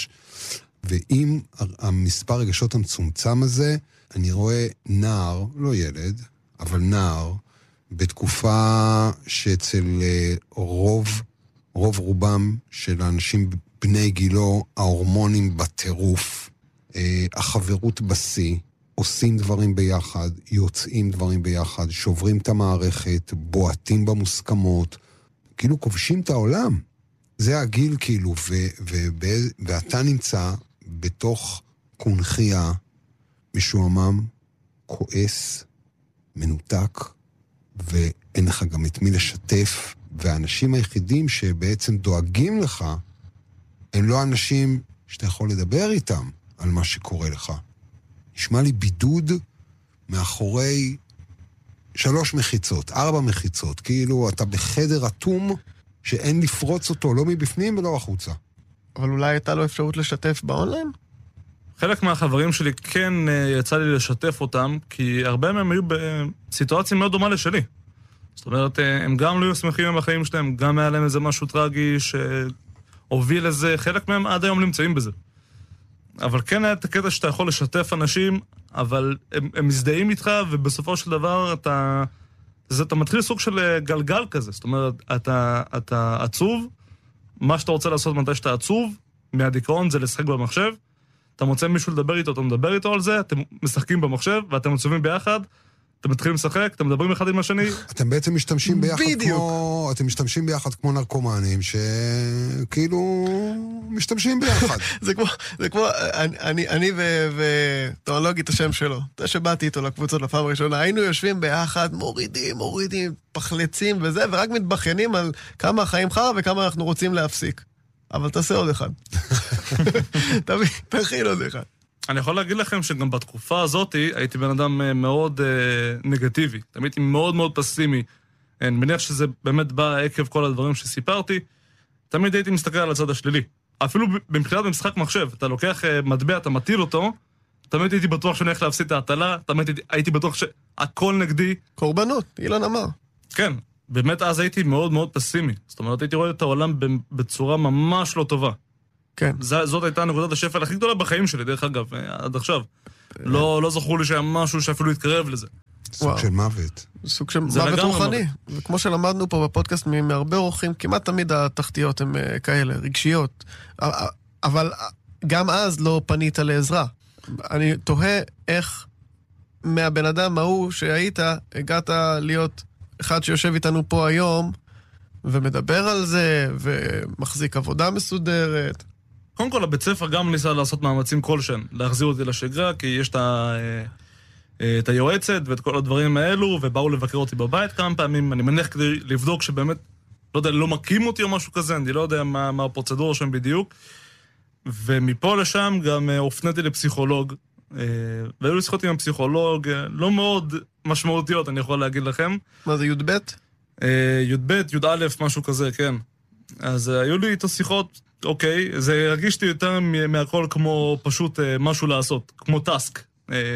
Speaker 2: ועם המספר רגשות המצומצם הזה, אני רואה נער, לא ילד, אבל נער, בתקופה שאצל רוב, רוב רובם של האנשים בני גילו, ההורמונים בטירוף, החברות בשיא, עושים דברים ביחד, יוצאים דברים ביחד, שוברים את המערכת, בועטים במוסכמות, כאילו כובשים את העולם. זה הגיל כאילו, ו- ו- ואתה נמצא בתוך קונחייה, משועמם, כועס, מנותק, ואין לך גם את מי לשתף, והאנשים היחידים שבעצם דואגים לך, הם לא אנשים שאתה יכול לדבר איתם על מה שקורה לך. נשמע לי בידוד מאחורי שלוש מחיצות, ארבע מחיצות, כאילו אתה בחדר אטום שאין לפרוץ אותו, לא מבפנים ולא החוצה.
Speaker 1: אבל אולי הייתה לו אפשרות לשתף באונליין?
Speaker 3: חלק מהחברים שלי כן יצא לי לשתף אותם, כי הרבה מהם היו בסיטואציה מאוד דומה לשלי. זאת אומרת, הם גם לא היו שמחים עם החיים שלהם, גם היה להם איזה משהו טרגי שהוביל לזה, חלק מהם עד היום נמצאים בזה. אבל כן היה את הקטע שאתה יכול לשתף אנשים, אבל הם, הם מזדהים איתך, ובסופו של דבר אתה, זה, אתה מתחיל סוג של גלגל כזה. זאת אומרת, אתה, אתה עצוב, מה שאתה רוצה לעשות מתי שאתה עצוב, מהדיכאון זה לשחק במחשב, אתה מוצא מישהו לדבר איתו, אתה מדבר איתו על זה, אתם משחקים במחשב, ואתם עצובים ביחד, אתם מתחילים לשחק, אתם מדברים אחד עם השני.
Speaker 2: אתם בעצם משתמשים ביחד כמו... אתם משתמשים ביחד כמו נרקומנים, שכאילו משתמשים ביחד.
Speaker 1: זה כמו, זה כמו, אני, אני ו... לא אגיד את השם שלו, זה שבאתי איתו לקבוצות לפעם הראשונה, היינו יושבים ביחד, מורידים, מורידים, פחלצים וזה, ורק מתבחיינים על כמה החיים חרא וכמה אנחנו רוצים להפסיק. אבל תעשה עוד אחד. תביא, תכין עוד אחד.
Speaker 3: אני יכול להגיד לכם שגם בתקופה הזאת הייתי בן אדם מאוד אה, נגטיבי. תמיד הייתי מאוד מאוד פסימי. אני מניח שזה באמת בא עקב כל הדברים שסיפרתי. תמיד הייתי מסתכל על הצד השלילי. אפילו במחינת במשחק מחשב, אתה לוקח אה, מטבע, אתה מטיל אותו, תמיד הייתי בטוח שאני הולך להפסיד את ההטלה, תמיד הייתי, הייתי בטוח שהכל נגדי.
Speaker 1: קורבנות, אילן אמר.
Speaker 3: כן, באמת אז הייתי מאוד מאוד פסימי. זאת אומרת, הייתי רואה את העולם בצורה ממש לא טובה.
Speaker 1: כן.
Speaker 3: זאת הייתה נקודת השפל הכי גדולה בחיים שלי, דרך אגב, עד עכשיו. לא, לא זכרו לי שהיה משהו שאפילו התקרב לזה.
Speaker 2: סוג של מוות.
Speaker 1: סוג של מוות רוחני. וכמו שלמדנו פה בפודקאסט מהרבה אורחים, כמעט תמיד התחתיות הן כאלה, רגשיות. אבל גם אז לא פנית לעזרה. אני תוהה איך מהבן אדם ההוא שהיית, הגעת להיות אחד שיושב איתנו פה היום, ומדבר על זה, ומחזיק עבודה מסודרת.
Speaker 3: קודם כל, הבית ספר גם ניסה לעשות מאמצים כלשהם, להחזיר אותי לשגרה, כי יש את ה... את היועצת ואת כל הדברים האלו, ובאו לבקר אותי בבית כמה פעמים, אני מניח כדי לבדוק שבאמת, לא יודע, לא מקים אותי או משהו כזה, אני לא יודע מה, מה הפרוצדורה שם בדיוק, ומפה לשם גם הופניתי לפסיכולוג, והיו לי שיחות עם הפסיכולוג, לא מאוד משמעותיות, אני יכול להגיד לכם.
Speaker 1: מה זה, י' ב'?
Speaker 3: י' ב', י' א', משהו כזה, כן. אז היו לי איתו שיחות, אוקיי, זה הרגיש לי יותר מהכל כמו פשוט משהו לעשות, כמו טסק.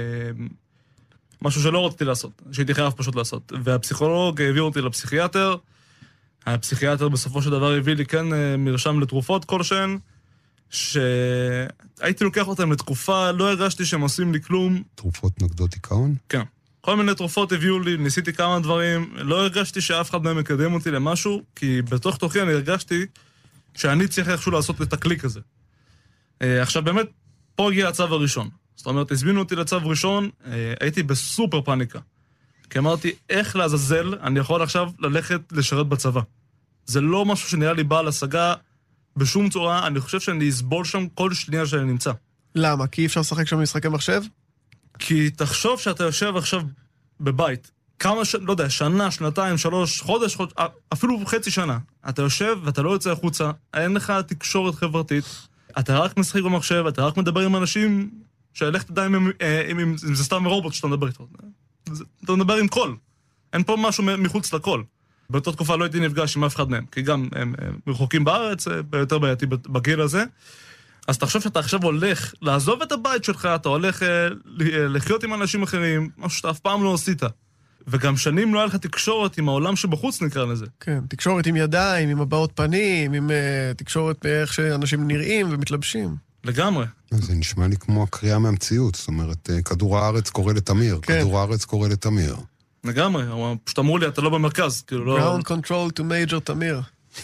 Speaker 3: משהו שלא רציתי לעשות, שהייתי חייב פשוט לעשות. והפסיכולוג העביר אותי לפסיכיאטר, הפסיכיאטר בסופו של דבר הביא לי כן מרשם לתרופות כלשהן, שהייתי לוקח אותם לתקופה, לא הרגשתי שהם עושים לי כלום.
Speaker 2: תרופות נוגדות דיכאון?
Speaker 3: כן. כל מיני תרופות הביאו לי, ניסיתי כמה דברים, לא הרגשתי שאף אחד מהם מקדם אותי למשהו, כי בתוך תוכי אני הרגשתי שאני צריך איכשהו לעשות את הקליק הזה. עכשיו באמת, פה הגיע הצו הראשון. זאת אומרת, הזמינו אותי לצו ראשון, הייתי בסופר פאניקה. כי אמרתי, איך לעזאזל אני יכול עכשיו ללכת לשרת בצבא? זה לא משהו שנראה לי בעל השגה בשום צורה, אני חושב שאני אסבול שם כל שנייה שאני נמצא.
Speaker 1: למה? כי אי אפשר לשחק שם משחקי מחשב?
Speaker 3: כי תחשוב שאתה יושב עכשיו בבית, כמה, ש... לא יודע, שנה, שנתיים, שלוש, חודש, חודש, אפילו חצי שנה. אתה יושב ואתה לא יוצא החוצה, אין לך תקשורת חברתית, אתה רק משחק במחשב, אתה רק מדבר עם אנשים שהלך תדע אם, אם, אם, אם, אם זה סתם רובוט שאתה מדבר איתו. אתה מדבר עם קול. אין פה משהו מחוץ לקול. באותה תקופה לא הייתי נפגש עם אף אחד מהם, כי גם הם, הם רחוקים בארץ, ביותר בעייתי בגיל הזה. אז תחשוב שאתה עכשיו הולך לעזוב את הבית שלך, אתה הולך אה, לחיות עם אנשים אחרים, משהו שאתה אף פעם לא עשית. וגם שנים לא היה לך תקשורת עם העולם שבחוץ נקרא לזה.
Speaker 1: כן, תקשורת עם ידיים, עם הבעות פנים, עם uh, תקשורת באיך שאנשים נראים ומתלבשים.
Speaker 3: לגמרי.
Speaker 2: זה נשמע לי כמו הקריאה מהמציאות, זאת אומרת, כדור הארץ קורא לתמיר, כן. כדור הארץ קורא לתמיר.
Speaker 3: לגמרי, פשוט אמרו לי, אתה לא במרכז, כאילו לא...
Speaker 1: Ground control to major תמיר.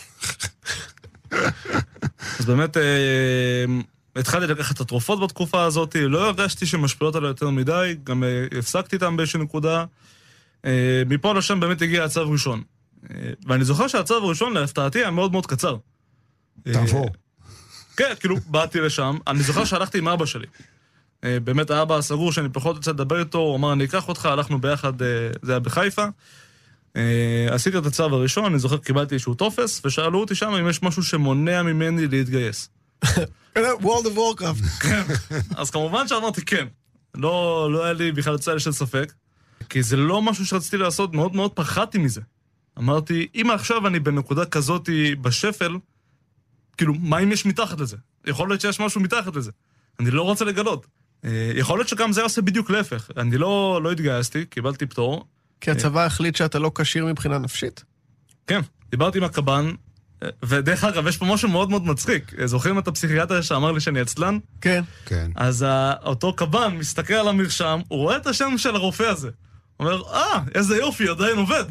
Speaker 3: אז באמת, אה, התחלתי לקחת את התרופות בתקופה הזאת, לא הרגשתי שמשפיעות עליו יותר מדי, גם אה, הפסקתי איתם באיזושהי נקודה. אה, מפה לשם באמת הגיע הצו ראשון. אה, ואני זוכר שהצו הראשון, להפתעתי, היה מאוד מאוד קצר.
Speaker 2: תעבור.
Speaker 3: אה, כן, כאילו, באתי לשם, אני זוכר שהלכתי עם אבא שלי. אה, באמת האבא הסגור שאני פחות רוצה לדבר איתו, הוא אמר, אני אקח אותך, הלכנו ביחד, אה, זה היה בחיפה. Uh, עשיתי את הצו הראשון, אני זוכר קיבלתי איזשהו טופס, ושאלו אותי שם אם יש משהו שמונע ממני להתגייס.
Speaker 1: World of Warcraft.
Speaker 3: כן. אז כמובן שאמרתי כן. לא, לא היה לי בכלל צל של ספק, כי זה לא משהו שרציתי לעשות, מאוד מאוד פחדתי מזה. אמרתי, אם עכשיו אני בנקודה כזאת בשפל, כאילו, מה אם יש מתחת לזה? יכול להיות שיש משהו מתחת לזה. אני לא רוצה לגלות. Uh, יכול להיות שגם זה עושה בדיוק להפך. אני לא, לא התגייסתי, קיבלתי פטור,
Speaker 1: כי הצבא החליט שאתה לא קשיר מבחינה נפשית?
Speaker 3: כן, דיברתי עם הקב"ן, ודרך אגב, יש פה משהו מאוד מאוד מצחיק. זוכרים את הפסיכיאטר שאמר לי שאני עצלן?
Speaker 1: כן.
Speaker 2: כן.
Speaker 3: אז אותו קב"ן מסתכל על המרשם, הוא רואה את השם של הרופא הזה. הוא אומר, אה, איזה יופי, עדיין עובד.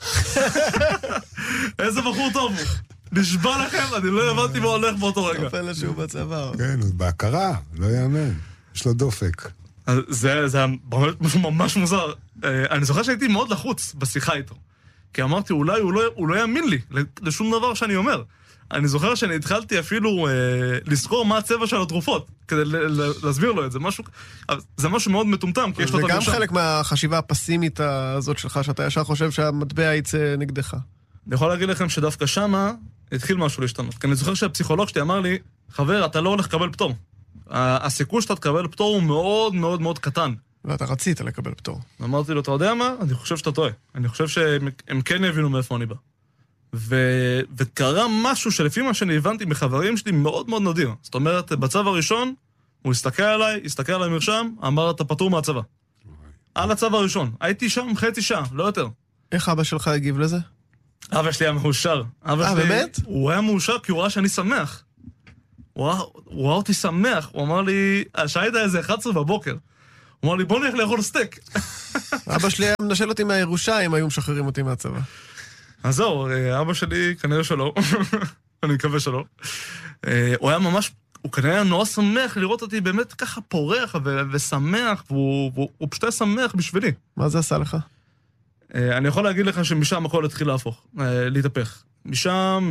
Speaker 3: איזה בחור טוב הוא. נשבע לכם, אני לא הבנתי מה הולך באותו רגע.
Speaker 1: נופל שהוא בצבא.
Speaker 2: כן, הוא בהכרה, לא יאמן. יש לו דופק.
Speaker 3: זה, זה משהו ממש מוזר. אני זוכר שהייתי מאוד לחוץ בשיחה איתו. כי אמרתי, אולי הוא לא, הוא לא יאמין לי לשום דבר שאני אומר. אני זוכר שאני התחלתי אפילו אה, לזכור מה הצבע של התרופות, כדי להסביר לו את זה. משהו, זה משהו מאוד מטומטם, כי יש לו את המרשם.
Speaker 1: זה גם חלק מהחשיבה הפסימית הזאת שלך, שאתה ישר חושב שהמטבע יצא נגדך.
Speaker 3: אני יכול להגיד לכם שדווקא שמה התחיל משהו להשתנות. כי אני זוכר שהפסיכולוג שלי אמר לי, חבר, אתה לא הולך לקבל פטור. הסיכוי שאתה תקבל פטור הוא מאוד מאוד מאוד קטן.
Speaker 1: ואתה רצית לקבל פטור.
Speaker 3: אמרתי לו, אתה יודע מה? אני חושב שאתה טועה. אני חושב שהם כן הבינו מאיפה אני בא. ו... וקרה משהו שלפי מה שאני הבנתי מחברים שלי מאוד מאוד נדיר. זאת אומרת, בצו הראשון, הוא הסתכל עליי, הסתכל על המרשם, אמר, אתה פטור מהצבא. על הצו הראשון. הייתי שם חצי שעה, לא יותר.
Speaker 1: איך אבא שלך הגיב לזה?
Speaker 3: אבא שלי היה מאושר.
Speaker 1: אה, באמת?
Speaker 3: הוא היה מאושר כי הוא ראה שאני שמח. הוא ראה, הוא ראה אותי שמח. הוא אמר לי, השעה הייתה איזה אחת עשרה בבוקר. הוא אמר לי, בוא נלך לאכול סטייק.
Speaker 1: אבא שלי היה מנשל אותי מהירושה אם היו משחררים אותי מהצבא.
Speaker 3: אז זהו, אבא שלי כנראה שלא. אני מקווה שלא. הוא היה ממש, הוא כנראה היה נורא שמח לראות אותי באמת ככה פורח ו- ושמח, והוא, והוא, הוא פשוט היה שמח בשבילי. מה זה עשה לך? אני יכול להגיד לך שמשם הכל התחיל להפוך, להתהפך. משם,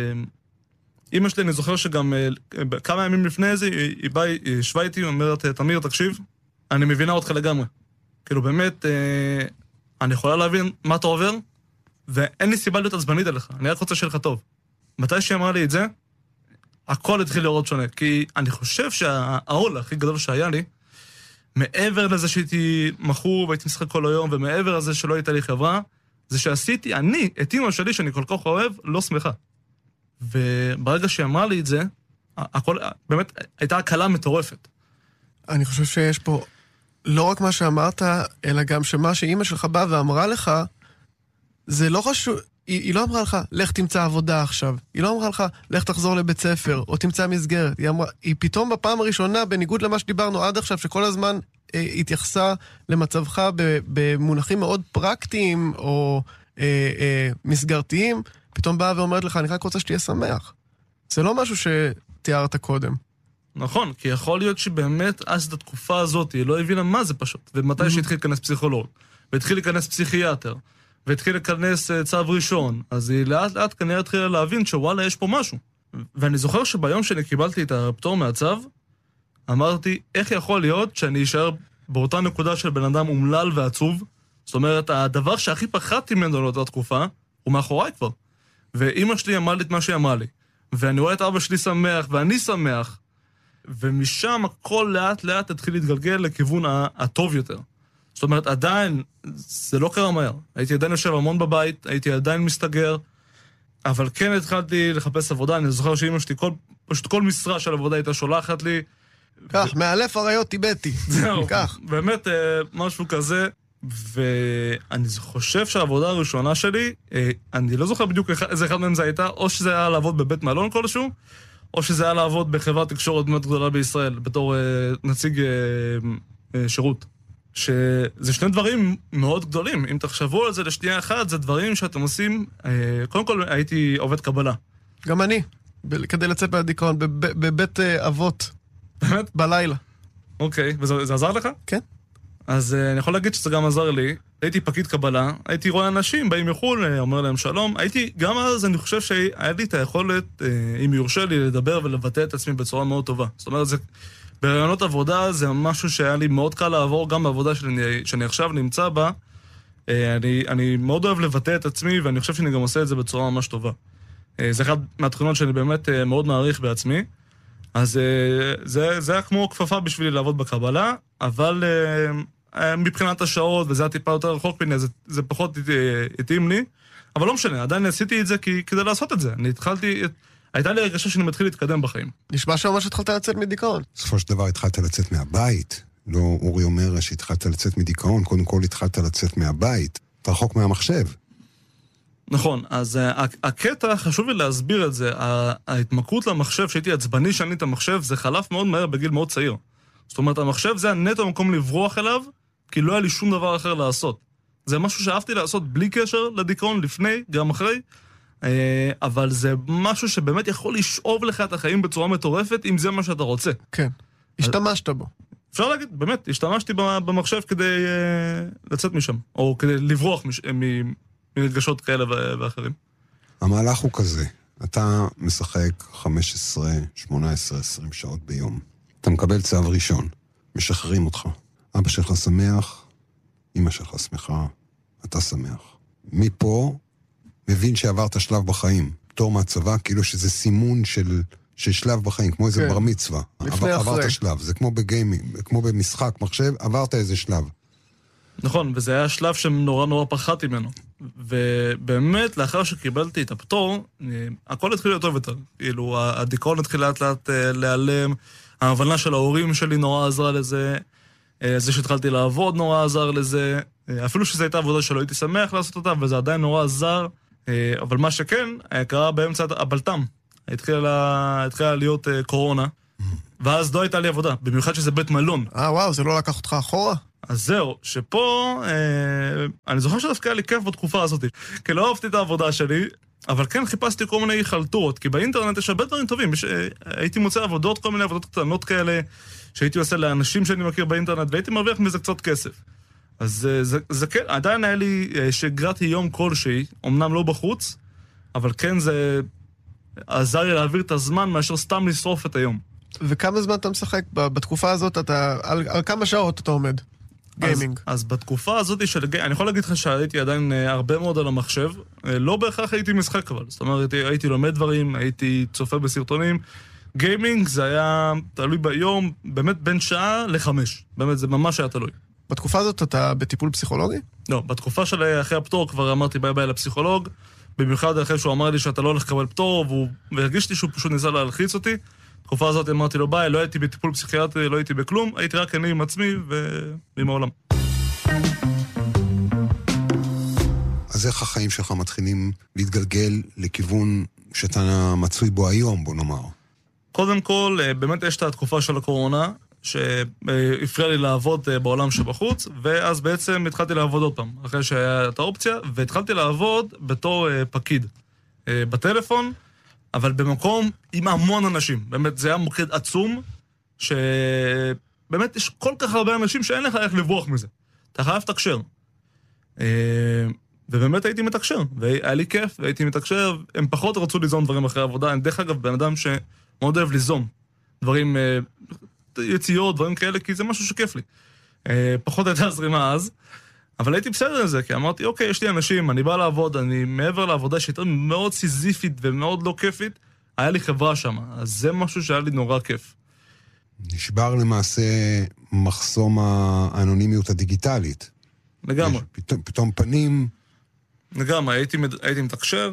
Speaker 3: אמא שלי, אני זוכר שגם כמה ימים לפני זה, היא באה, היא ישבה איתי, אומרת, תמיר, תקשיב, אני מבינה אותך לגמרי. כאילו באמת, אני יכולה להבין מה אתה עובר, ואין לי סיבה להיות עצבנית עליך, אני רק רוצה שיהיה לך טוב. מתי שהיא אמרה לי את זה, הכל התחיל לראות שונה, כי אני חושב שהעול הכי גדול שהיה לי, מעבר לזה שהייתי מכור והייתי משחק כל היום, ומעבר לזה שלא הייתה לי חברה, זה שעשיתי, אני, את אמא שלי שאני כל כך אוהב, לא שמחה. וברגע שהיא אמרה לי את זה, הכל, באמת, הייתה הקלה מטורפת. אני חושב שיש פה לא רק מה שאמרת, אלא גם שמה שאמא שלך באה ואמרה לך, זה לא חשוב, היא, היא לא אמרה לך, לך תמצא עבודה עכשיו. היא לא אמרה לך, לך תחזור לבית ספר, או תמצא מסגרת. היא אמרה, היא פתאום בפעם הראשונה, בניגוד למה שדיברנו עד עכשיו, שכל הזמן אה, התייחסה למצבך ב, במונחים מאוד פרקטיים, או אה, אה, מסגרתיים, פתאום באה ואומרת לך, אני רק רוצה שתהיה שמח. זה לא משהו שתיארת קודם. נכון, כי יכול להיות שבאמת אז את התקופה הזאת, היא לא הבינה מה זה פשוט. ומתי mm-hmm. שהתחיל להיכנס פסיכולוג, והתחיל להיכנס פסיכיאטר, והתחיל להיכנס צו ראשון, אז היא לאט לאט כנראה התחילה להבין שוואלה יש פה משהו. ואני זוכר שביום שאני קיבלתי את הפטור מהצו, אמרתי, איך יכול להיות שאני אשאר באותה נקודה של בן אדם אומלל ועצוב? זאת אומרת, הדבר שהכי פחדתי ממנו לאותה תקופה, הוא מאחוריי כבר. ואמא שלי אמרה לי את מה שהיא אמרה לי. ואני רואה את אבא שלי שמח, ואני שמח, ומשם הכל לאט לאט התחיל להתגלגל לכיוון הטוב יותר. זאת אומרת, עדיין, זה לא קרה מהר. הייתי עדיין יושב המון בבית, הייתי עדיין מסתגר, אבל כן התחלתי לחפש עבודה. אני זוכר שאמא שלי, כל, פשוט כל משרה של עבודה הייתה שולחת לי. כך, ו... מאלף אריות טיבטי. זהו, כך. באמת, משהו כזה. ואני חושב שהעבודה הראשונה שלי, אני לא זוכר בדיוק איזה אחד מהם זה הייתה, או שזה היה לעבוד בבית מלון כלשהו, או שזה היה לעבוד בחברת תקשורת מאוד גדולה בישראל, בתור נציג שירות. שזה שני דברים מאוד גדולים. אם תחשבו על זה לשנייה אחת, זה דברים שאתם עושים, קודם כל הייתי עובד קבלה. גם אני, כדי לצאת מהדיכאון, בבית אבות. באמת? בלילה. אוקיי, וזה עזר לך? כן. אז אני יכול להגיד שזה גם עזר לי. הייתי פקיד קבלה, הייתי רואה אנשים, באים מחול, אומר להם שלום. הייתי, גם אז אני חושב שהיה לי את היכולת, אם יורשה לי, לדבר ולבטא את עצמי בצורה מאוד טובה. זאת אומרת, זה, ברעיונות עבודה זה משהו שהיה לי מאוד קל לעבור, גם בעבודה שאני, שאני עכשיו נמצא בה. אני, אני מאוד אוהב לבטא את עצמי, ואני חושב שאני גם עושה את זה בצורה ממש טובה. זה אחד מהתכונות שאני באמת מאוד מעריך בעצמי. אז זה, זה היה כמו כפפה בשבילי לעבוד בקבלה, אבל מבחינת השעות, וזה היה טיפה יותר רחוק ממני, זה, זה פחות התאים לי, אבל לא משנה, עדיין עשיתי את זה כי, כדי לעשות את זה. אני התחלתי, הייתה לי הרגשה שאני מתחיל להתקדם בחיים. נשמע שממש התחלת לצאת מדיכאון.
Speaker 2: בסופו של דבר התחלת לצאת מהבית, לא אורי אומר שהתחלת לצאת מדיכאון, קודם כל התחלת לצאת מהבית, אתה רחוק מהמחשב.
Speaker 3: נכון, אז uh, הקטע, חשוב לי להסביר את זה, ההתמכרות למחשב, שהייתי עצבני שאני את המחשב, זה חלף מאוד מהר בגיל מאוד צעיר. זאת אומרת, המחשב זה הנטו המקום לברוח אליו, כי לא היה לי שום דבר אחר לעשות. זה משהו שאהבתי לעשות בלי קשר לדיכאון, לפני, גם אחרי, uh, אבל זה משהו שבאמת יכול לשאוב לך את החיים בצורה מטורפת, אם זה מה שאתה רוצה.
Speaker 1: כן, השתמשת בו.
Speaker 3: אפשר להגיד, באמת, השתמשתי במחשב כדי uh, לצאת משם, או כדי לברוח מש... מ... מרגשות כאלה ואחרים.
Speaker 2: המהלך הוא כזה, אתה משחק חמש עשרה, שמונה עשרה, עשרים שעות ביום. אתה מקבל צו ראשון, משחררים אותך. אבא שלך שמח, אמא שלך שמחה, אתה שמח. מפה מבין שעברת שלב בחיים. פטור מהצבא, כאילו שזה סימון של, של שלב בחיים, כמו איזה כן. בר מצווה. עבר, עברת שלב, זה כמו בגיימינג, כמו במשחק מחשב, עברת איזה שלב.
Speaker 3: נכון, וזה היה שלב שנורא נורא פחדתי ממנו. ובאמת, לאחר שקיבלתי את הפטור, הכל התחיל להיות טוב יותר. כאילו, הדיכאון התחיל לאט לאט להיעלם, ההבנה של ההורים שלי נורא עזרה לזה, זה שהתחלתי לעבוד נורא עזר לזה, אפילו שזו הייתה עבודה שלא הייתי שמח לעשות אותה, וזה עדיין נורא עזר אבל מה שכן, קרה באמצע הבלטם. התחילה, התחילה להיות קורונה, ואז לא הייתה לי עבודה, במיוחד שזה בית מלון.
Speaker 1: אה, וואו, זה לא לקח אותך אחורה?
Speaker 3: אז זהו, שפה, אה, אני זוכר שדווקא היה לי כיף בתקופה הזאת, כי לא אהבתי את העבודה שלי, אבל כן חיפשתי כל מיני חלטורות, כי באינטרנט יש הרבה דברים טובים, יש, הייתי מוצא עבודות, כל מיני עבודות קטנות כאלה, שהייתי עושה לאנשים שאני מכיר באינטרנט, והייתי מרוויח מזה קצת כסף. אז זה, זה כן, עדיין היה לי שגרתי יום כלשהי, אמנם לא בחוץ, אבל כן זה עזר לי להעביר את הזמן מאשר סתם לשרוף את היום.
Speaker 1: וכמה זמן אתה משחק? בתקופה הזאת, אתה, על, על כמה שעות אתה עומד? גיימינג.
Speaker 3: אז, אז בתקופה הזאת של גיימינג, אני יכול להגיד לך שהייתי עדיין הרבה מאוד על המחשב, לא בהכרח הייתי משחק אבל, זאת אומרת, הייתי, הייתי לומד דברים, הייתי צופה בסרטונים, גיימינג זה היה תלוי ביום, באמת בין שעה לחמש, באמת זה ממש היה תלוי.
Speaker 1: בתקופה הזאת אתה בטיפול פסיכולוגי?
Speaker 3: לא, בתקופה של אחרי הפטור כבר אמרתי ביי ביי לפסיכולוג, במיוחד אחרי שהוא אמר לי שאתה לא הולך לקבל פטור, והוא, והרגישתי שהוא פשוט ניסה להלחיץ אותי. בתקופה הזאת אמרתי לו ביי, לא הייתי בטיפול פסיכיאטרי, לא הייתי בכלום, הייתי רק אני עם עצמי ועם העולם.
Speaker 2: אז איך החיים שלך מתחילים להתגלגל לכיוון שאתה מצוי בו היום, בוא נאמר?
Speaker 3: קודם כל, באמת יש את התקופה של הקורונה, שהפריע לי לעבוד בעולם שבחוץ, ואז בעצם התחלתי לעבוד עוד פעם, אחרי שהיה את האופציה, והתחלתי לעבוד בתור פקיד בטלפון, אבל במקום עם המון אנשים. באמת, זה היה מוקד עצום, שבאמת יש כל כך הרבה אנשים שאין לך איך לברוח מזה. אתה חייב לתקשר. ובאמת הייתי מתקשר, והיה לי כיף, והייתי מתקשר, הם פחות רצו ליזום דברים אחרי עבודה, אני דרך אגב בן אדם שמאוד אוהב ליזום דברים, יציאות, דברים כאלה, כי זה משהו שכיף לי. פחות הייתה זרימה אז, אבל הייתי בסדר לזה, כי אמרתי, אוקיי, יש לי אנשים, אני בא לעבוד, אני מעבר לעבודה שהייתה מאוד סיזיפית ומאוד לא כיפית, היה לי חברה שם, אז זה משהו שהיה לי נורא כיף.
Speaker 2: נשבר למעשה מחסום האנונימיות הדיגיטלית.
Speaker 3: לגמרי.
Speaker 2: פתאום, פתאום פנים...
Speaker 3: לגמרי, הייתי, הייתי מתקשר,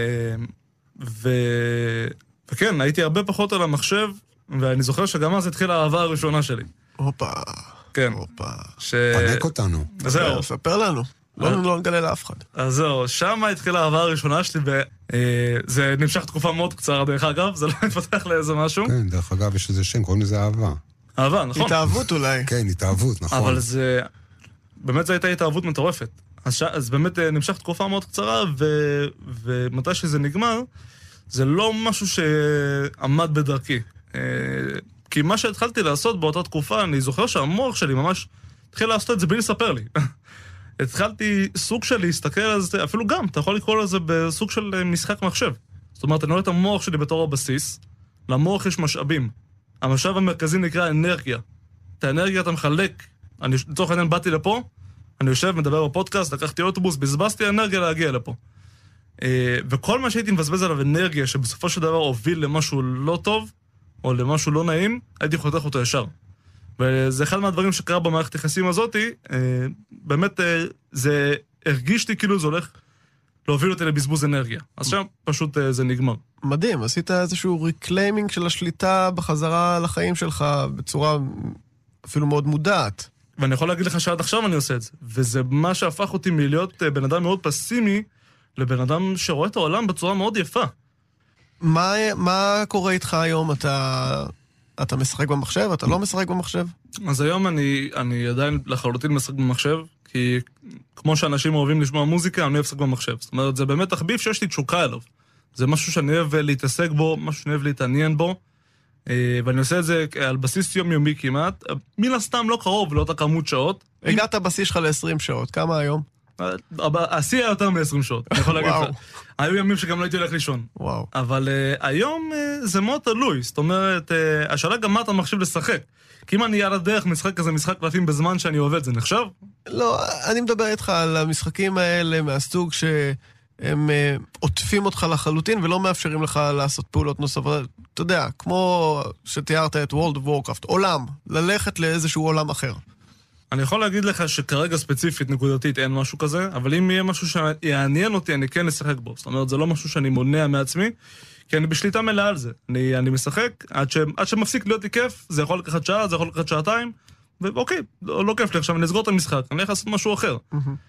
Speaker 3: ו... וכן, הייתי הרבה פחות על המחשב, ואני זוכר שגם אז התחילה האהבה הראשונה שלי.
Speaker 1: הופה.
Speaker 3: כן.
Speaker 1: הופה.
Speaker 3: ש...
Speaker 2: פנק אותנו.
Speaker 3: זהו.
Speaker 1: ספר לנו. לא, לא נגלה לאף אחד.
Speaker 3: אז זהו, שם התחילה האהבה הראשונה שלי, וזה נמשך תקופה מאוד קצרה, דרך אגב, זה לא מתפתח לאיזה משהו.
Speaker 2: כן, דרך אגב, יש איזה שם, קוראים לזה אהבה.
Speaker 3: אהבה, נכון.
Speaker 1: התאהבות אולי.
Speaker 2: כן, התאהבות, נכון.
Speaker 3: אבל זה... באמת זו הייתה התאהבות מטורפת. אז, ש... אז באמת נמשך תקופה מאוד קצרה, ו... ומתי שזה נגמר, זה לא משהו שעמד בדרכי. כי מה שהתחלתי לעשות באותה תקופה, אני זוכר שהמוח שלי ממש התחיל לעשות את זה בלי לספר לי. התחלתי סוג של להסתכל על זה, אפילו גם, אתה יכול לקרוא לזה בסוג של משחק מחשב. זאת אומרת, אני רואה את המוח שלי בתור הבסיס, למוח יש משאבים. המשאב המרכזי נקרא אנרגיה. את האנרגיה אתה מחלק. אני, לצורך העניין באתי לפה, אני יושב, מדבר בפודקאסט, לקחתי אוטובוס, בזבזתי אנרגיה להגיע לפה. וכל מה שהייתי מבזבז עליו אנרגיה, שבסופו של דבר הוביל למשהו לא טוב, או למשהו לא נעים, הייתי חותך אותו ישר. וזה אחד מהדברים שקרה במערכת היחסים הזאת, באמת זה הרגיש לי כאילו זה הולך להוביל אותי לבזבוז אנרגיה. אז שם פשוט זה נגמר.
Speaker 1: מדהים, עשית איזשהו ריקליימינג של השליטה בחזרה לחיים שלך בצורה אפילו מאוד מודעת.
Speaker 3: ואני יכול להגיד לך שעד עכשיו אני עושה את זה. וזה מה שהפך אותי מלהיות בן אדם מאוד פסימי, לבן אדם שרואה את העולם בצורה מאוד יפה.
Speaker 1: מה, מה קורה איתך היום? אתה, אתה משחק במחשב? אתה לא משחק במחשב?
Speaker 3: אז היום אני, אני עדיין לחלוטין משחק במחשב, כי כמו שאנשים אוהבים לשמוע מוזיקה, אני אוהב לשחק במחשב. זאת אומרת, זה באמת תחביב שיש לי תשוקה אליו. זה משהו שאני אוהב להתעסק בו, משהו שאני אוהב להתעניין בו, ואני עושה את זה על בסיס יומיומי כמעט. מן הסתם לא קרוב, לא את הכמות שעות.
Speaker 1: הגעת בסיס שלך ל-עשרים שעות, כמה היום?
Speaker 3: השיא היה יותר מ-עשרים שעות, אני יכול להגיד לך. היו ימים שגם לא הייתי הולך לישון.
Speaker 1: וואו.
Speaker 3: אבל uh, היום uh, זה מאוד תלוי, זאת אומרת, uh, השאלה גם מה אתה מחשיב לשחק. כי אם אני על הדרך משחק כזה משחק קלפים בזמן שאני עובד, זה נחשב?
Speaker 1: לא, אני מדבר איתך על המשחקים האלה מהסוג שהם uh, עוטפים אותך לחלוטין ולא מאפשרים לך לעשות פעולות נוספות. אתה יודע, כמו שתיארת את World of Warcraft, עולם, ללכת לאיזשהו עולם אחר.
Speaker 3: אני יכול להגיד לך שכרגע ספציפית, נקודתית, אין משהו כזה, אבל אם יהיה משהו שיעניין אותי, אני כן אשחק בו. זאת אומרת, זה לא משהו שאני מונע מעצמי, כי אני בשליטה מלאה על זה. אני, אני משחק, עד, ש, עד שמפסיק להיות לי כיף, זה יכול לקחת שעה, זה יכול לקחת שעתיים, ואוקיי, לא, לא כיף לי עכשיו, אני אסגור את המשחק, אני הולך לעשות משהו אחר.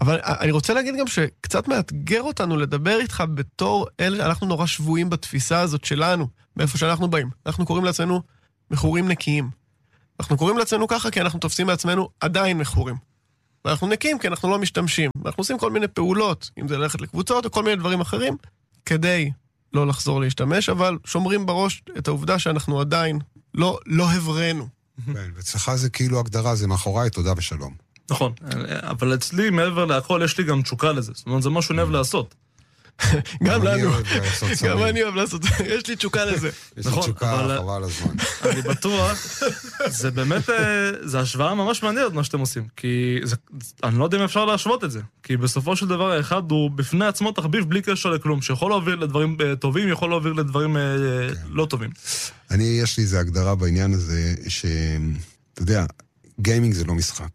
Speaker 1: אבל אני רוצה להגיד גם שקצת מאתגר אותנו לדבר איתך בתור אלה, אנחנו נורא שבויים בתפיסה הזאת שלנו, מאיפה שאנחנו באים. אנחנו קוראים לעצמנו מכורים נקיים. אנחנו קוראים לעצמנו ככה כי אנחנו תופסים לעצמנו עדיין מכורים. ואנחנו נקיים כי אנחנו לא משתמשים. אנחנו עושים כל מיני פעולות, אם זה ללכת לקבוצות או כל מיני דברים אחרים, כדי לא לחזור להשתמש, אבל שומרים בראש את העובדה שאנחנו עדיין לא, לא הברנו.
Speaker 2: כן, ואצלך זה כאילו הגדרה, זה מאחוריי, תודה ושלום.
Speaker 3: נכון, אבל אצלי מעבר להכל יש לי גם תשוקה לזה, זאת אומרת זה משהו נאהב לעשות.
Speaker 1: גם לנו, גם אני אוהב לעשות, יש לי תשוקה לזה.
Speaker 2: יש לי תשוקה, חבל הזמן.
Speaker 3: אני בטוח, זה באמת, זה השוואה ממש מעניינת מה שאתם עושים, כי אני לא יודע אם אפשר להשוות את זה, כי בסופו של דבר האחד הוא בפני עצמו תחביב בלי קשר לכלום, שיכול להוביל לדברים טובים, יכול להוביל לדברים לא טובים.
Speaker 2: אני, יש לי איזו הגדרה בעניין הזה, שאתה יודע, גיימינג זה לא משחק.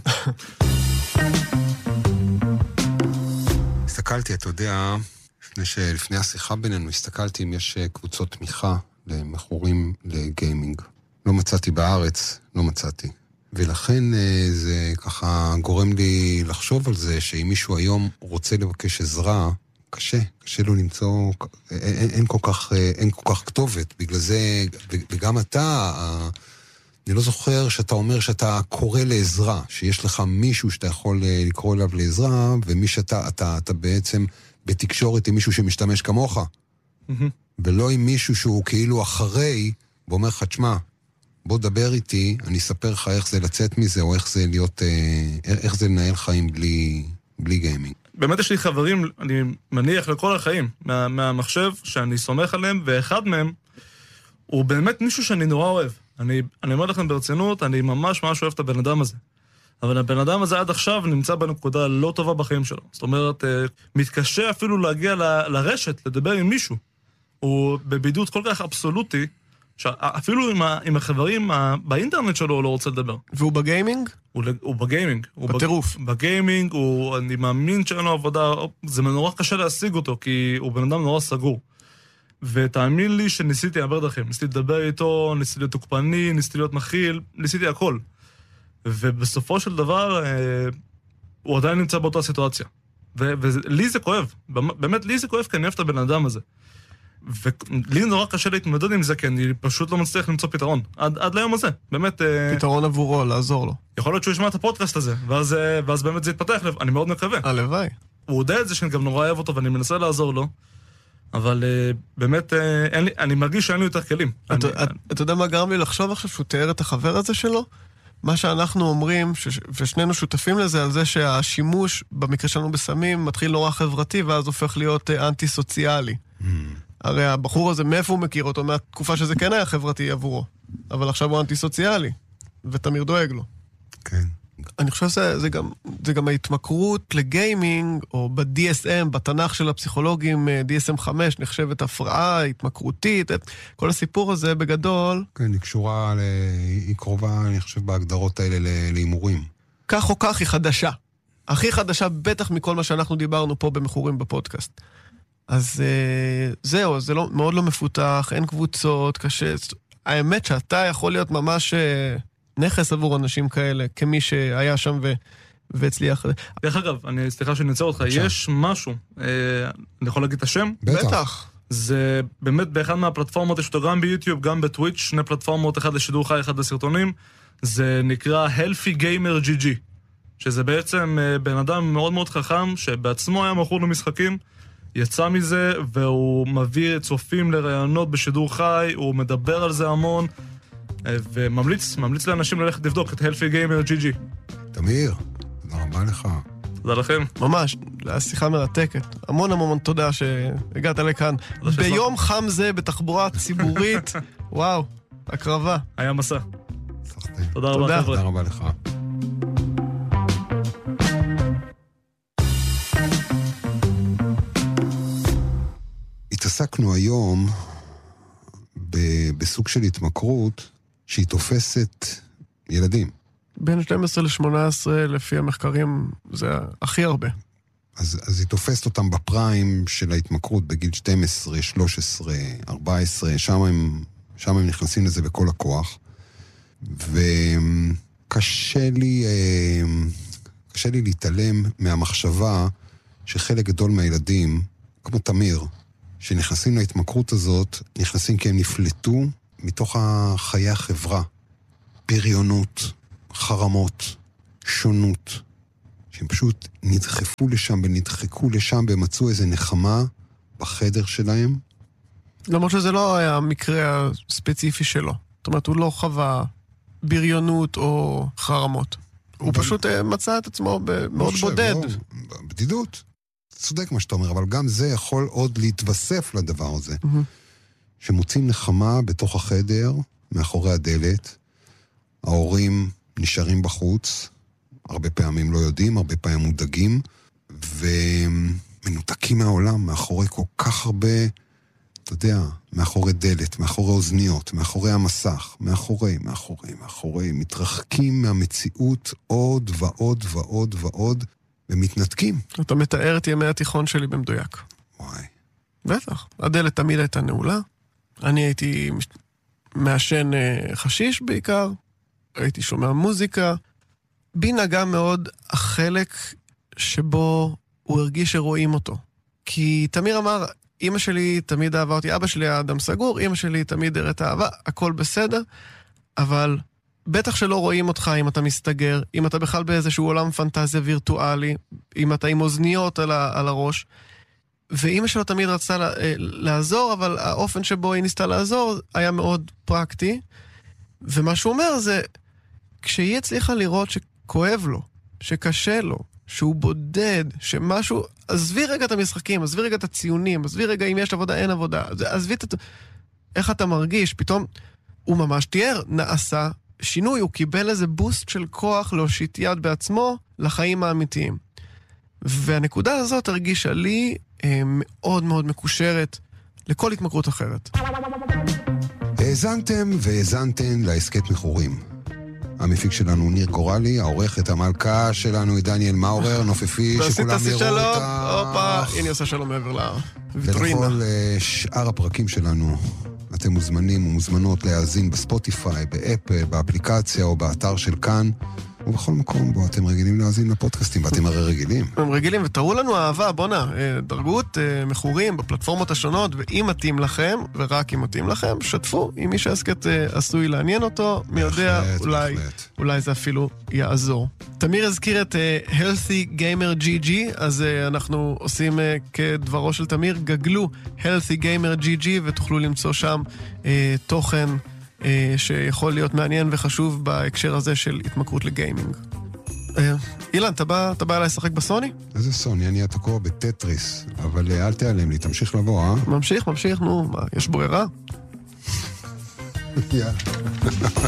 Speaker 2: הסתכלתי, אתה יודע, לפני, ש... לפני השיחה בינינו, הסתכלתי אם יש קבוצות תמיכה למכורים לגיימינג. לא מצאתי בארץ, לא מצאתי. ולכן זה ככה גורם לי לחשוב על זה, שאם מישהו היום רוצה לבקש עזרה, קשה, קשה לו למצוא, אין, אין, כל, כך, אין כל כך כתובת. בגלל זה, וגם אתה, אני לא זוכר שאתה אומר שאתה קורא לעזרה, שיש לך מישהו שאתה יכול לקרוא אליו לעזרה, ומי שאתה, אתה, אתה בעצם בתקשורת עם מישהו שמשתמש כמוך, mm-hmm. ולא עם מישהו שהוא כאילו אחרי, ואומר לך, תשמע, בוא דבר איתי, אני אספר לך איך זה לצאת מזה, או איך זה להיות, איך זה לנהל חיים בלי, בלי גיימינג.
Speaker 3: באמת יש לי חברים, אני מניח לכל החיים, מה, מהמחשב, שאני סומך עליהם, ואחד מהם, הוא באמת מישהו שאני נורא אוהב. אני, אני אומר לכם ברצינות, אני ממש ממש אוהב את הבן אדם הזה. אבל הבן אדם הזה עד עכשיו נמצא בנקודה לא טובה בחיים שלו. זאת אומרת, מתקשה אפילו להגיע ל, לרשת, לדבר עם מישהו. הוא בבידוד כל כך אבסולוטי, שאפילו עם, ה, עם החברים באינטרנט שלו הוא לא רוצה לדבר.
Speaker 1: והוא בגיימינג?
Speaker 3: הוא, הוא בגיימינג.
Speaker 1: בטירוף.
Speaker 3: הוא בגיימינג, הוא, אני מאמין שאין לו עבודה, זה נורא קשה להשיג אותו, כי הוא בן אדם נורא סגור. ותאמין לי שניסיתי הרבה דרכים, ניסיתי לדבר איתו, ניסיתי להיות תוקפני, ניסיתי להיות מכיל, ניסיתי הכל. ובסופו של דבר, אה, הוא עדיין נמצא באותה סיטואציה. ו- ולי זה כואב, באמת לי זה כואב כי אני אוהב את הבן אדם הזה. ולי נורא קשה להתמודד עם זה, כי אני פשוט לא מצליח למצוא פתרון. עד, עד ליום הזה, באמת...
Speaker 1: פתרון אה, עבורו, לעזור לו.
Speaker 3: יכול להיות שהוא ישמע את הפודקאסט הזה, ואז, ואז באמת זה יתפתח, אני מאוד מקווה.
Speaker 1: הלוואי.
Speaker 3: הוא יודע את זה שאני גם נורא אוהב אותו, ואני מנסה לעזור לו. אבל uh, באמת, uh, אין לי, אני מרגיש שאין לי יותר כלים.
Speaker 1: אתה,
Speaker 3: אני,
Speaker 1: אתה,
Speaker 3: אני...
Speaker 1: אתה יודע מה גרם לי לחשוב עכשיו שהוא תיאר את החבר הזה שלו? מה שאנחנו אומרים, ש... ושנינו שותפים לזה, על זה שהשימוש במקרה שלנו בסמים מתחיל נורא חברתי, ואז הופך להיות uh, אנטי-סוציאלי. Mm. הרי הבחור הזה, מאיפה הוא מכיר אותו? מהתקופה שזה כן היה חברתי עבורו. אבל עכשיו הוא אנטי-סוציאלי, ותמיר דואג לו.
Speaker 2: כן.
Speaker 1: אני חושב שזה גם, זה גם ההתמכרות לגיימינג, או ב-די אס אם, בתנ"ך של הפסיכולוגים, די אס אם חמש, נחשבת הפרעה התמכרותית, כל הסיפור הזה בגדול.
Speaker 2: כן, היא קשורה, ל... היא קרובה, אני חושב, בהגדרות האלה להימורים.
Speaker 1: כך או כך היא חדשה. הכי חדשה בטח מכל מה שאנחנו דיברנו פה במכורים בפודקאסט. אז זהו, זה לא, מאוד לא מפותח, אין קבוצות, קשה. האמת שאתה יכול להיות ממש... נכס עבור אנשים כאלה, כמי שהיה שם ו... והצליח.
Speaker 3: דרך אגב, אני סליחה שאני אצא אותך, יש משהו, אה, אני יכול להגיד את השם?
Speaker 1: בטח.
Speaker 3: זה באמת באחד מהפלטפורמות, יש אותו גם ביוטיוב, גם בטוויץ', שני פלטפורמות, אחד לשידור חי, אחד לסרטונים, זה נקרא Healthy Gamer ג'י ג'י, שזה בעצם אה, בן אדם מאוד מאוד חכם, שבעצמו היה מכור למשחקים, יצא מזה, והוא מביא צופים לרעיונות בשידור חי, הוא מדבר על זה המון, וממליץ, ממליץ לאנשים ללכת לבדוק את Healthy Gamer ג'י ג'י.
Speaker 2: תמיר, תודה רבה לך.
Speaker 3: תודה לכם.
Speaker 1: ממש, שיחה מרתקת. המון המון תודה שהגעת לכאן. ביום חם זה, בתחבורה ציבורית, וואו, הקרבה.
Speaker 3: היה מסע.
Speaker 2: תודה רבה, חבר'ה. תודה רבה לך. התעסקנו היום בסוג של התמכרות שהיא תופסת ילדים.
Speaker 1: בין שתים עשרה לשמונה עשרה, לפי המחקרים, זה הכי הרבה.
Speaker 2: אז, אז היא תופסת אותם בפריים של ההתמכרות, בגיל שתים עשרה, שלוש עשרה, ארבע עשרה, שם הם, שם הם נכנסים לזה בכל הכוח. וקשה לי, קשה לי להתעלם מהמחשבה שחלק גדול מהילדים, כמו תמיר, שנכנסים להתמכרות הזאת, נכנסים כי הם נפלטו מתוך חיי החברה. בריונות, חרמות, שונות, שהם פשוט נדחפו לשם ונדחקו לשם ומצאו איזה נחמה בחדר שלהם.
Speaker 1: למרות שזה לא היה המקרה הספציפי שלו. זאת אומרת, הוא לא חווה בריונות או חרמות. הוא פשוט מצא את עצמו מאוד בודד.
Speaker 2: בדידות. צודק מה שאתה אומר, אבל גם זה יכול עוד להתווסף לדבר הזה. שמוצאים נחמה בתוך החדר, מאחורי הדלת, ההורים נשארים בחוץ, הרבה פעמים לא יודעים, הרבה פעמים מודאגים, ומנותקים מהעולם, מאחורי כל כך הרבה, אתה יודע, מאחורי דלת, מאחורי אוזניות, מאחורי המסך, מאחורי, מאחורי, מאחורי, מתרחקים מהמציאות עוד ועוד ועוד ועוד, ומתנתקים.
Speaker 1: אתה מתאר את ימי התיכון שלי במדויק.
Speaker 2: וואי.
Speaker 1: בטח. הדלת תמיד הייתה נעולה. אני הייתי מעשן חשיש בעיקר. הייתי שומע מוזיקה. בי נגע מאוד החלק שבו הוא הרגיש שרואים אותו. כי תמיר אמר, אמא שלי תמיד אהבה אותי, אבא שלי היה אדם סגור, אמא שלי תמיד הראת אהבה, הכל בסדר, אבל בטח שלא רואים אותך אם אתה מסתגר, אם אתה בכלל באיזשהו עולם פנטזיה וירטואלי, אם אתה עם אוזניות על, ה- על הראש. ואמא שלו תמיד רצתה לה- לעזור, אבל האופן שבו היא ניסתה לעזור היה מאוד פרקטי. ומה שהוא אומר זה, כשהיא הצליחה לראות שכואב לו, שקשה לו, שהוא בודד, שמשהו, עזבי רגע את המשחקים, עזבי רגע את הציונים, עזבי רגע אם יש עבודה, אין עבודה, עזבי את... איך אתה מרגיש, פתאום הוא ממש תיאר, נעשה שינוי, הוא קיבל איזה בוסט של כוח להושיט יד בעצמו לחיים האמיתיים. והנקודה הזאת הרגישה לי אה, מאוד מאוד מקושרת לכל התמכרות אחרת.
Speaker 2: האזנתם והאזנתן לעסקת מכורים. המפיק שלנו ניר גורלי, העורכת המלכה שלנו היא דניאל מאורר, נופפי, שכולם יראו אותה.
Speaker 1: הופה, הנה עושה שלום מעבר לוויטרינה.
Speaker 2: ולכל שאר הפרקים שלנו, אתם מוזמנים ומוזמנות להאזין בספוטיפיי, באפל, באפליקציה או באתר של כאן, ובכל מקום בו אתם רגילים להאזין לפודקאסטים, ואתם הרי רגילים.
Speaker 1: הם רגילים, ותראו לנו אהבה, בונה, דרגות, מכורים בפלטפורמות השונות, ואם מתאים לכם, ורק אם מתאים לכם, שתפו עם מי שהעסקת עשוי לעניין אותו, מי יודע, אולי, אולי זה אפילו יעזור. תמיר הזכיר את Healthy Gamer ג'י ג'י, אז אנחנו עושים כדברו של תמיר, גגלו Healthy Gamer ג'י ג'י, ותוכלו למצוא שם תוכן שיכול להיות מעניין וחשוב בהקשר הזה של התמכרות לגיימינג. אילן, אתה בא, אתה בא אליי לשחק בסוני?
Speaker 2: איזה סוני? אני התקוע בטטריס, אבל אל תיעלם לי, תמשיך לבוא, אה?
Speaker 1: ממשיך, ממשיך, נו, מה, יש ברירה?
Speaker 2: יאללה.